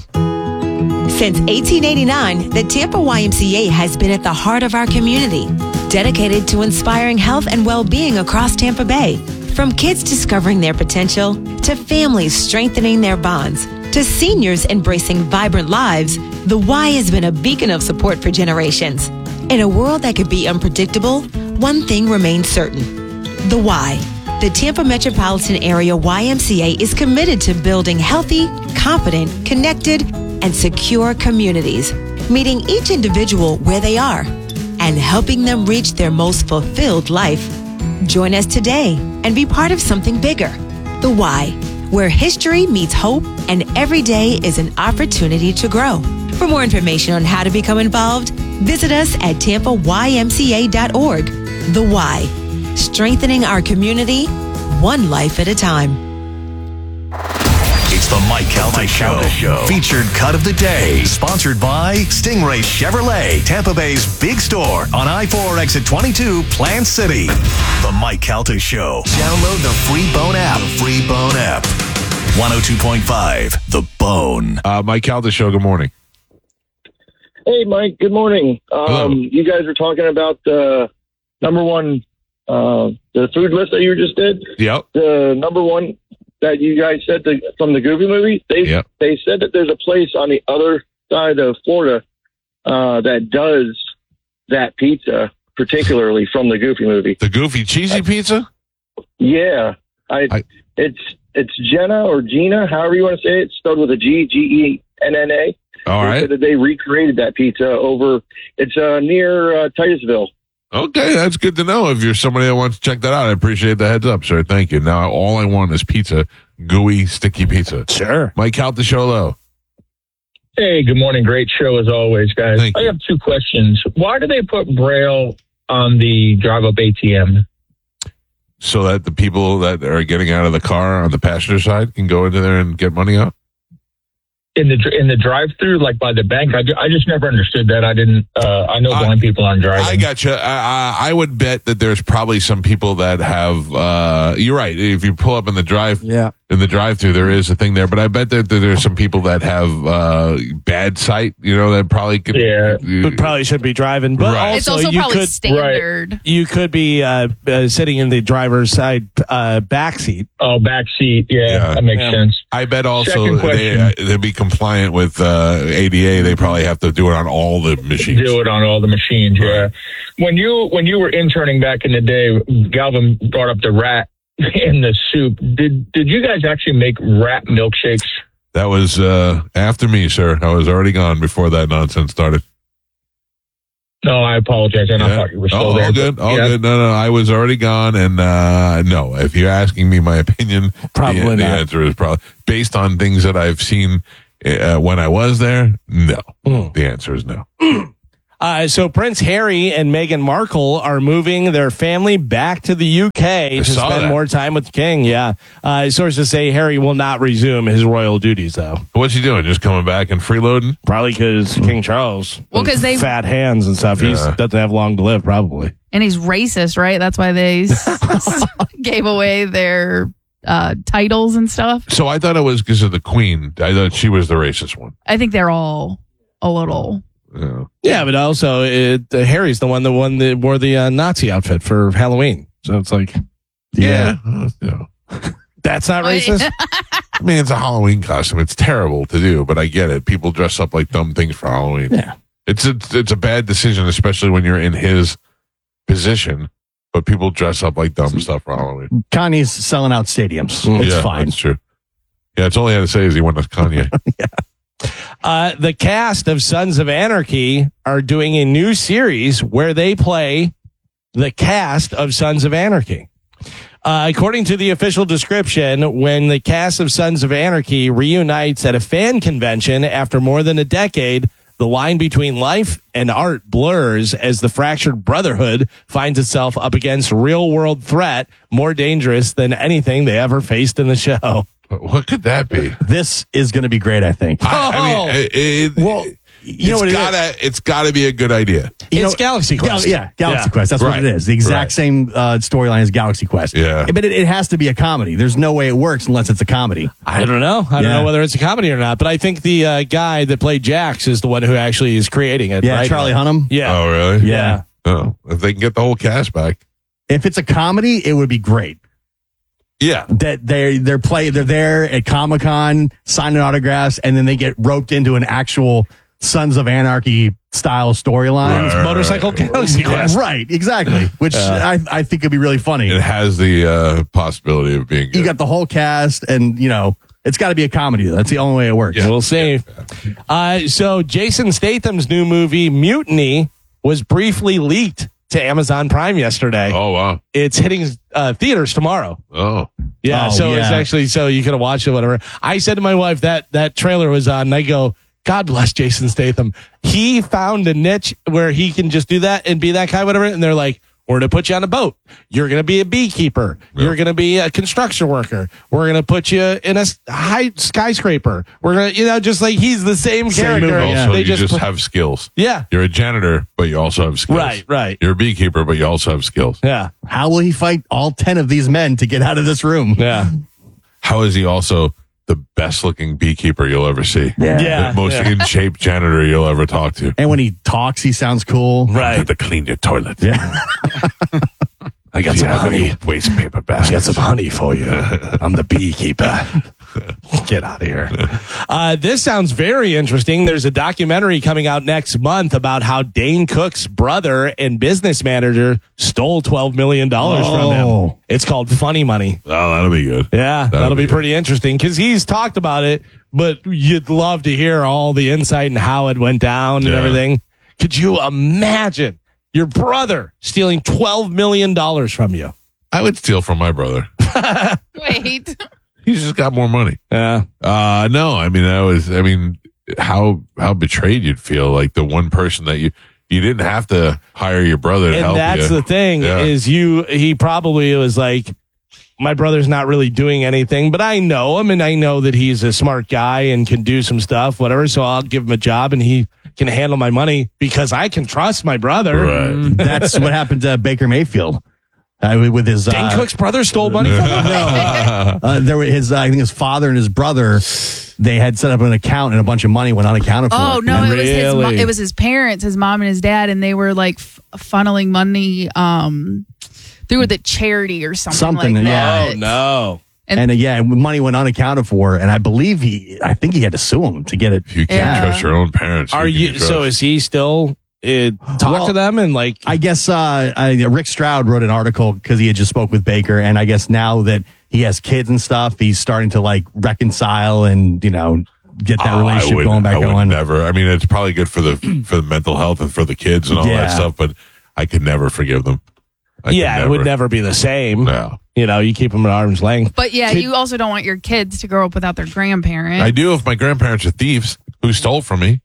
Since eighteen eighty-nine, the Tampa Y M C A has been at the heart of our community, dedicated to inspiring health and well-being across Tampa Bay. From kids discovering their potential, to families strengthening their bonds, to seniors embracing vibrant lives, the Y has been a beacon of support for generations. In a world that could be unpredictable, one thing remains certain: the Y. The Tampa Metropolitan Area Y M C A is committed to building healthy, confident, connected, and secure communities, meeting each individual where they are and helping them reach their most fulfilled life. Join us today and be part of something bigger. The Y, where history meets hope and every day is an opportunity to grow. For more information on how to become involved, visit us at tampa y m c a dot org. The Y, strengthening our community, one life at a time. It's the Mike Calta Show. Show. Featured cut of the day. Sponsored by Stingray Chevrolet, Tampa Bay's big store on I four exit twenty-two, Plant City. The Mike Calta Show. Download the free Bone app. The free Bone app. one oh two point five The Bone. Uh, Mike Calta Show, good morning. Hey, Mike, good morning. Um, you guys were talking about the number one, uh, the food list that you just did. Yep. The number one that you guys said the, from the Goofy movie, they yep. they said that there's a place on the other side of Florida uh, that does that pizza, particularly from the Goofy movie. The Goofy cheesy I, pizza? Yeah. I, I it's it's Jenna or Gina, however you want to say it. It's spelled with a G, G E N N A. All they right. said that they recreated that pizza over, it's uh, near uh, Titusville. Okay, that's good to know. If you're somebody that wants to check that out, I appreciate the heads up, sir. Thank you. Now, all I want is pizza, gooey, sticky pizza. Sure. Mike Calta Show low. Hey, good morning. Great show as always, guys. Thank I you. have two questions. Why do they put Braille on the drive-up A T M? So that the people that are getting out of the car on the passenger side can go into there and get money out? In the in the drive-through, like by the bank, I, I just never understood that. I didn't. Uh, I know blind I, people aren't driving. I got you. I, I would bet that there's probably some people that have. Uh, you're right. If you pull up in the drive, yeah. in the drive-thru. There is a thing there, but I bet that, that there's some people that have uh, bad sight. You know, that probably could. Yeah, but probably shouldn't be driving. But Right. also, It's also you probably could standard. you could be uh, uh, sitting in the driver's side uh, back seat. Oh, back seat. Yeah, that makes Yeah. sense. I bet also Second they, question. uh, they'd be compliant with uh, A D A. They probably have to do it on all the machines. Do it on all the machines. Yeah. When you when you were interning back in the day, Galvin brought up the rat in the soup. Did did you guys actually make rat milkshakes? That was uh, after me, sir. I was already gone before that nonsense started. No, I apologize. And I Yeah. thought you were still Oh, there. all good. but All yeah. good. No, no, I was already gone. And uh, no, if you're asking me my opinion, Probably the, the not. answer is probably based on things that I've seen uh, when I was there. No, Mm. the answer is no. Uh, so Prince Harry and Meghan Markle are moving their family back to the U K to saw spend that. more time with the king. Yeah. Uh, sources say Harry will not resume his royal duties, though. What's he doing? Just coming back and freeloading? Probably because King Charles. Well, 'cause they- fat hands and stuff. He Yeah. doesn't have long to live, probably. And he's racist, right? That's why they s- gave away their uh, titles and stuff. So I thought it was because of the queen. I thought she was the racist one. I think they're all a little. Yeah. Yeah, but also it, uh, Harry's the one the one that wore the uh, Nazi outfit for Halloween. So it's like, Yeah. Uh, yeah. that's not racist. I mean, it's a Halloween costume. It's terrible to do, but I get it. People dress up like dumb things for Halloween. Yeah. It's a, it's a bad decision, especially when you're in his position. But people dress up like dumb stuff for Halloween. Kanye's selling out stadiums. Mm. It's yeah, fine. That's true. Yeah, it's all I had to say is he went to Kanye. Uh, the cast of Sons of Anarchy are doing a new series where they play the cast of Sons of Anarchy. Uh, according to the official description, when the cast of Sons of Anarchy reunites at a fan convention after more than a decade, the line between life and art blurs as the fractured brotherhood finds itself up against real-world threat more dangerous than anything they ever faced in the show. What could that be? This is going to be great, I think. I, I mean, it, it, Well, you know it's what it is? gotta, it's gotta be a good idea. You It's know- Galaxy Quest. Gal- yeah, Galaxy Yeah. Quest. That's Right. what it is. The exact Right. same uh, storyline as Galaxy Quest. Yeah. But it, it has to be a comedy. There's no way it works unless it's a comedy. I don't know. I don't Yeah. know whether it's a comedy or not, but I think the uh, guy that played Jax is the one who actually is creating it. Yeah, right? Charlie Hunnam. Yeah. Oh, really? Yeah. Oh, if they can get the whole cast back. If it's a comedy, it would be great. Yeah. That they they're play they're there at Comic Con signing autographs, and then they get roped into an actual Sons of Anarchy style storyline. Right, Motorcycle Galaxy Quest. Right, exactly. Which I I think would be really funny. It has the uh, possibility of being good. You got the whole cast, and you know it's got to be a comedy. Though. That's the only way it works. We'll see. Uh, so Jason Statham's new movie Mutiny was briefly leaked to Amazon Prime yesterday. Oh, wow. It's hitting uh, theaters tomorrow. Oh. Yeah, Oh, so it's yeah. actually so you could have watched it, whatever. I said to my wife that that trailer was on, and I go, God bless Jason Statham. He found a niche where he can just do that and be that guy, whatever. And they're like, we're going to put you on a boat. You're going to be a beekeeper. You're going to be a construction worker. We're going to put you in a s- high skyscraper. We're going to, you know, just like he's the same, Same character. movie, yeah. Also, They you just, put- have skills. Yeah. You're a janitor, but you also have skills. Right, right. You're a beekeeper, but you also have skills. Yeah. How will he fight all ten of these men to get out of this room? Yeah. How is he also the best looking beekeeper you'll ever see? Yeah. Yeah. The most yeah. in shape janitor you'll ever talk to. And when he talks, he sounds cool. Right. Had to clean your toilet. Yeah. I got You some have honey. any waste paper baskets. I got some honey for you. I'm the beekeeper. Get out of here. Uh, this sounds very interesting. There's a documentary coming out next month about how Dane Cook's brother and business manager stole twelve million dollars from Oh. him. It's called Funny Money. Oh, that'll be good. Yeah, that'll, That'll be, be good. pretty interesting because he's talked about it, but you'd love to hear all the insight and how it went down and Yeah. everything. Could you imagine your brother stealing twelve million dollars from you? I would steal from my brother. Wait. He's just got more money. Yeah. Uh, no, I mean, that was, I mean, how, how betrayed you'd feel, like the one person that you, you didn't have to hire your brother to And help that's you. the thing Yeah. is you, he probably was like, my brother's not really doing anything, but I know him and I know that he's a smart guy and can do some stuff, whatever. So I'll give him a job and he can handle my money because I can trust my brother. Right. That's what happened to Baker Mayfield. Uh, with his uh, Dan Cook's brother stole money from him? No. uh, there were his, uh, I think his father and his brother, they had set up an account and a bunch of money went unaccounted for. Oh, no, And it was, his, mo- Really? it was his parents, his mom and his dad, and they were like f- funneling money um, through the charity or something, Something, like yeah. that. Oh, no. And, And- uh, yeah, money went unaccounted for. And I believe he, I think he had to sue him to get it. You can't Yeah. trust your own parents. Are Who can you? trust? So is he still uh, talk Well, to them and like? I guess uh, uh, Rick Stroud wrote an article because he had just spoke with Baker, and I guess now that he has kids and stuff, he's starting to like reconcile and you know get that Oh, I relationship would- going back I would going. never. I mean, it's probably good for the for the mental health and for the kids and all Yeah. that stuff, but I could never forgive them. I could yeah, it would never be the same. No. You know, you keep them at arm's length. But yeah, Kid- you also don't want your kids to grow up without their grandparent. I do if my grandparents are thieves who stole from me.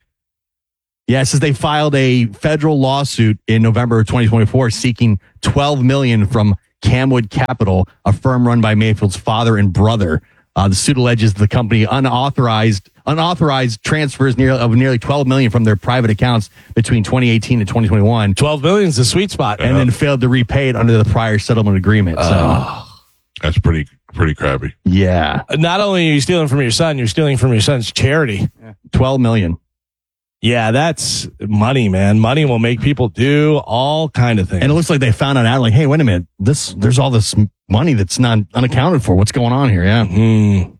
Yeah, it says they filed a federal lawsuit in November of twenty twenty-four seeking twelve million dollars from Camwood Capital, a firm run by Mayfield's father and brother. Uh, the suit alleges the company unauthorized unauthorized transfers near, of nearly twelve million dollars from their private accounts between twenty eighteen and twenty twenty-one, twelve million is the sweet spot. and then failed to repay it under the prior settlement agreement. So, That's pretty pretty crappy. yeah, Not only are you stealing from your son, you're stealing from your son's charity. twelve million dollars. Yeah, that's money, man. Money will make people do all kind of things. And it looks like they found out, like, hey, wait a minute, this there's all this money that's not unaccounted for. What's going on here? Yeah. Mm.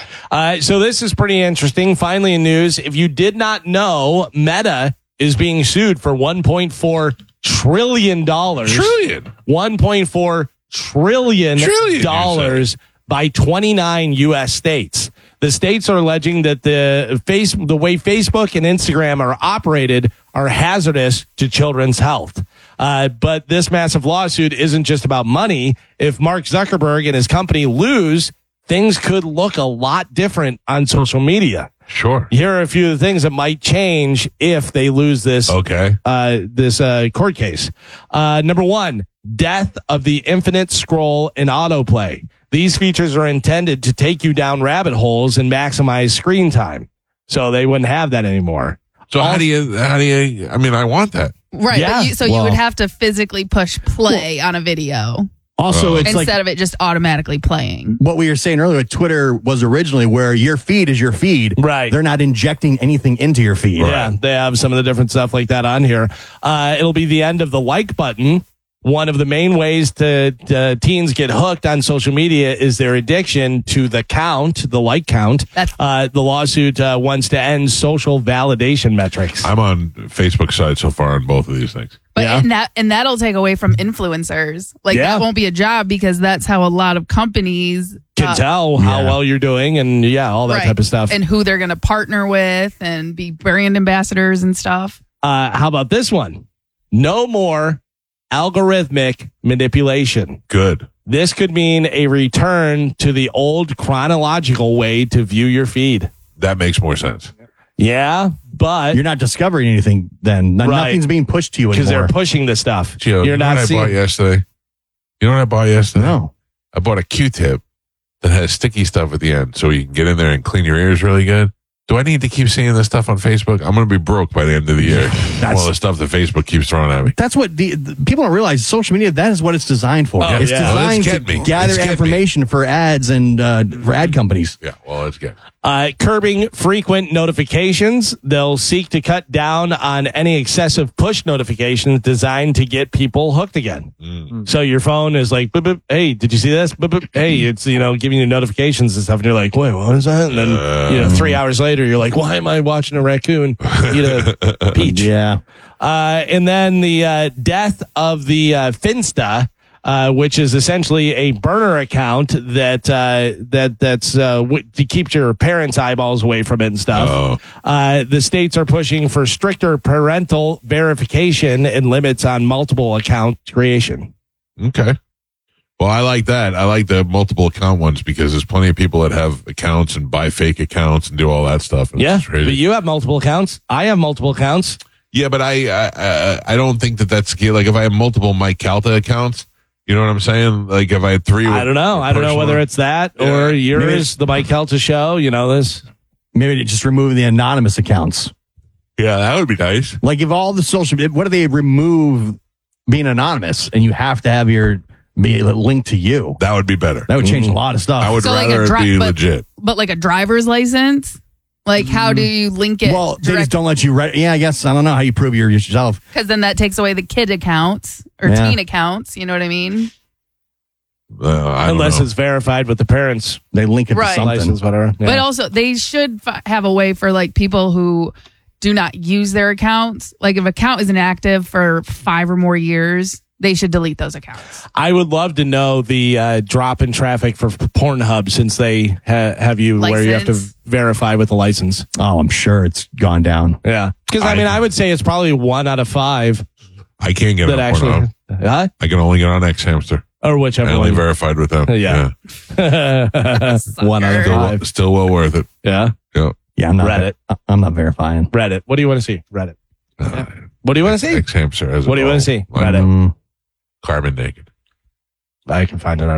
Uh, so this is pretty interesting. Finally, in news, if you did not know, Meta is being sued for one point four trillion dollars. Trillion. one point four trillion Trillion, dollars by twenty-nine U S states. The states are alleging that the face, the way Facebook and Instagram are operated are hazardous to children's health. Uh, but this massive lawsuit isn't just about money. If Mark Zuckerberg and his company lose, things could look a lot different on social media. Sure. Here are a few of the things that might change if they lose this Okay. uh, this uh, court case. Uh, number one, death of the infinite scroll and autoplay. These features are intended to take you down rabbit holes and maximize screen time. So they wouldn't have that anymore. So how do you how do you I mean I want that. Right. Yeah, But you, so you well- would have to physically push play on a video Also, it's instead like of it just automatically playing. what we were saying earlier. Twitter was originally where your feed is your feed. Right. They're not injecting anything into your feed. Yeah, they have some of the different stuff like that on here. Uh, it'll be the end of the like button. One of the main ways to, to teens get hooked on social media is their addiction to the count, the like count. Uh, the lawsuit uh, wants to end social validation metrics. I'm on Facebook side so far on both of these things. But and that and that'll take away from influencers. Like Yeah. that won't be a job because that's how a lot of companies Can uh, tell how well you're doing and yeah, all that right, type of stuff. and who they're going to partner with and be brand ambassadors and stuff. Uh, how about this one? No more algorithmic manipulation. Good. This could mean a return to the old chronological way to view your feed. That makes more sense. Yeah, but You're not discovering anything then. No- Right. Nothing's being pushed to you because anymore. they're pushing the stuff. Gio, You're you know not what I seeing. bought yesterday? You know what I bought yesterday? No. I bought a Q-tip that has sticky stuff at the end so you can get in there and clean your ears really good. Do I need to keep seeing this stuff on Facebook? I'm going to be broke by the end of the year. All the stuff that Facebook keeps throwing at me. That's what the, the people don't realize. Social media, that is what it's designed for. Oh, it's yeah. Well, designed it's to getting me. gather It's getting information for ads and uh, for ad companies. Yeah, well, it's good. Uh, curbing frequent notifications. They'll seek to cut down on any excessive push notifications designed to get people hooked again. Mm. So your phone is like, boop, boop, hey, did you see this? Boop, boop, hey, it's, you know, giving you notifications and stuff. And you're like, wait, what is that? And then, Uh, you know, three hours later, you're like, why am I watching a raccoon eat a peach? Yeah. Uh, and then the uh, death of the uh, Finsta, uh, which is essentially a burner account that uh, that that's uh, w- to keep your parents' eyeballs away from it and stuff. Oh. Uh, the states are pushing for stricter parental verification and limits on multiple account creation. Okay. Well, I like that. I like the multiple account ones because there's plenty of people that have accounts and buy fake accounts and do all that stuff. And Yeah, it's crazy. but you have multiple accounts. I have multiple accounts. Yeah, but I, I I I don't think that that's like if I have multiple Mike Calta accounts, you know what I'm saying? Like if I had three, I don't know. I don't know whether it's that or Yeah. yours, the Mike Kelta show. You know this. Maybe just remove the anonymous accounts. Yeah, that would be nice. Like if all the social, what do they remove being anonymous and you have to have your be linked to you. That would be better. That would change a lot of stuff. I would So like rather a it dri- be but- legit. But like a driver's license, like how do you link it? Well, they just don't let you. Re- yeah, I guess I don't know how you prove you're yourself. Because then that takes away the kid accounts or Yeah. teen accounts. You know what I mean? Uh, I don't Unless know. it's verified with the parents' They link it Right. to something. license, whatever. Yeah. But also, they should f- have a way for like people who do not use their accounts. Like if an account is inactive for five or more years, they should delete those accounts. I would love to know the uh, drop in traffic for Pornhub since they ha- have you where you have to License. verify with the license. Oh, I'm sure it's gone down. Yeah. Because, I, I- mean, I would say it's probably one out of five I can't get that on actually. Pornhub. Huh? I can only get on X Hamster. Or whichever I only one. verified with them. Yeah. one out of Still, five. still well worth it. Yeah. Yeah. Yeah, I'm not. Reddit. I'm not verifying. Reddit. What do you want to see? Reddit. Uh, What do you want to see? X Hamster. What do you want to see? Like, Reddit. Mm, Carbon naked. I can find it on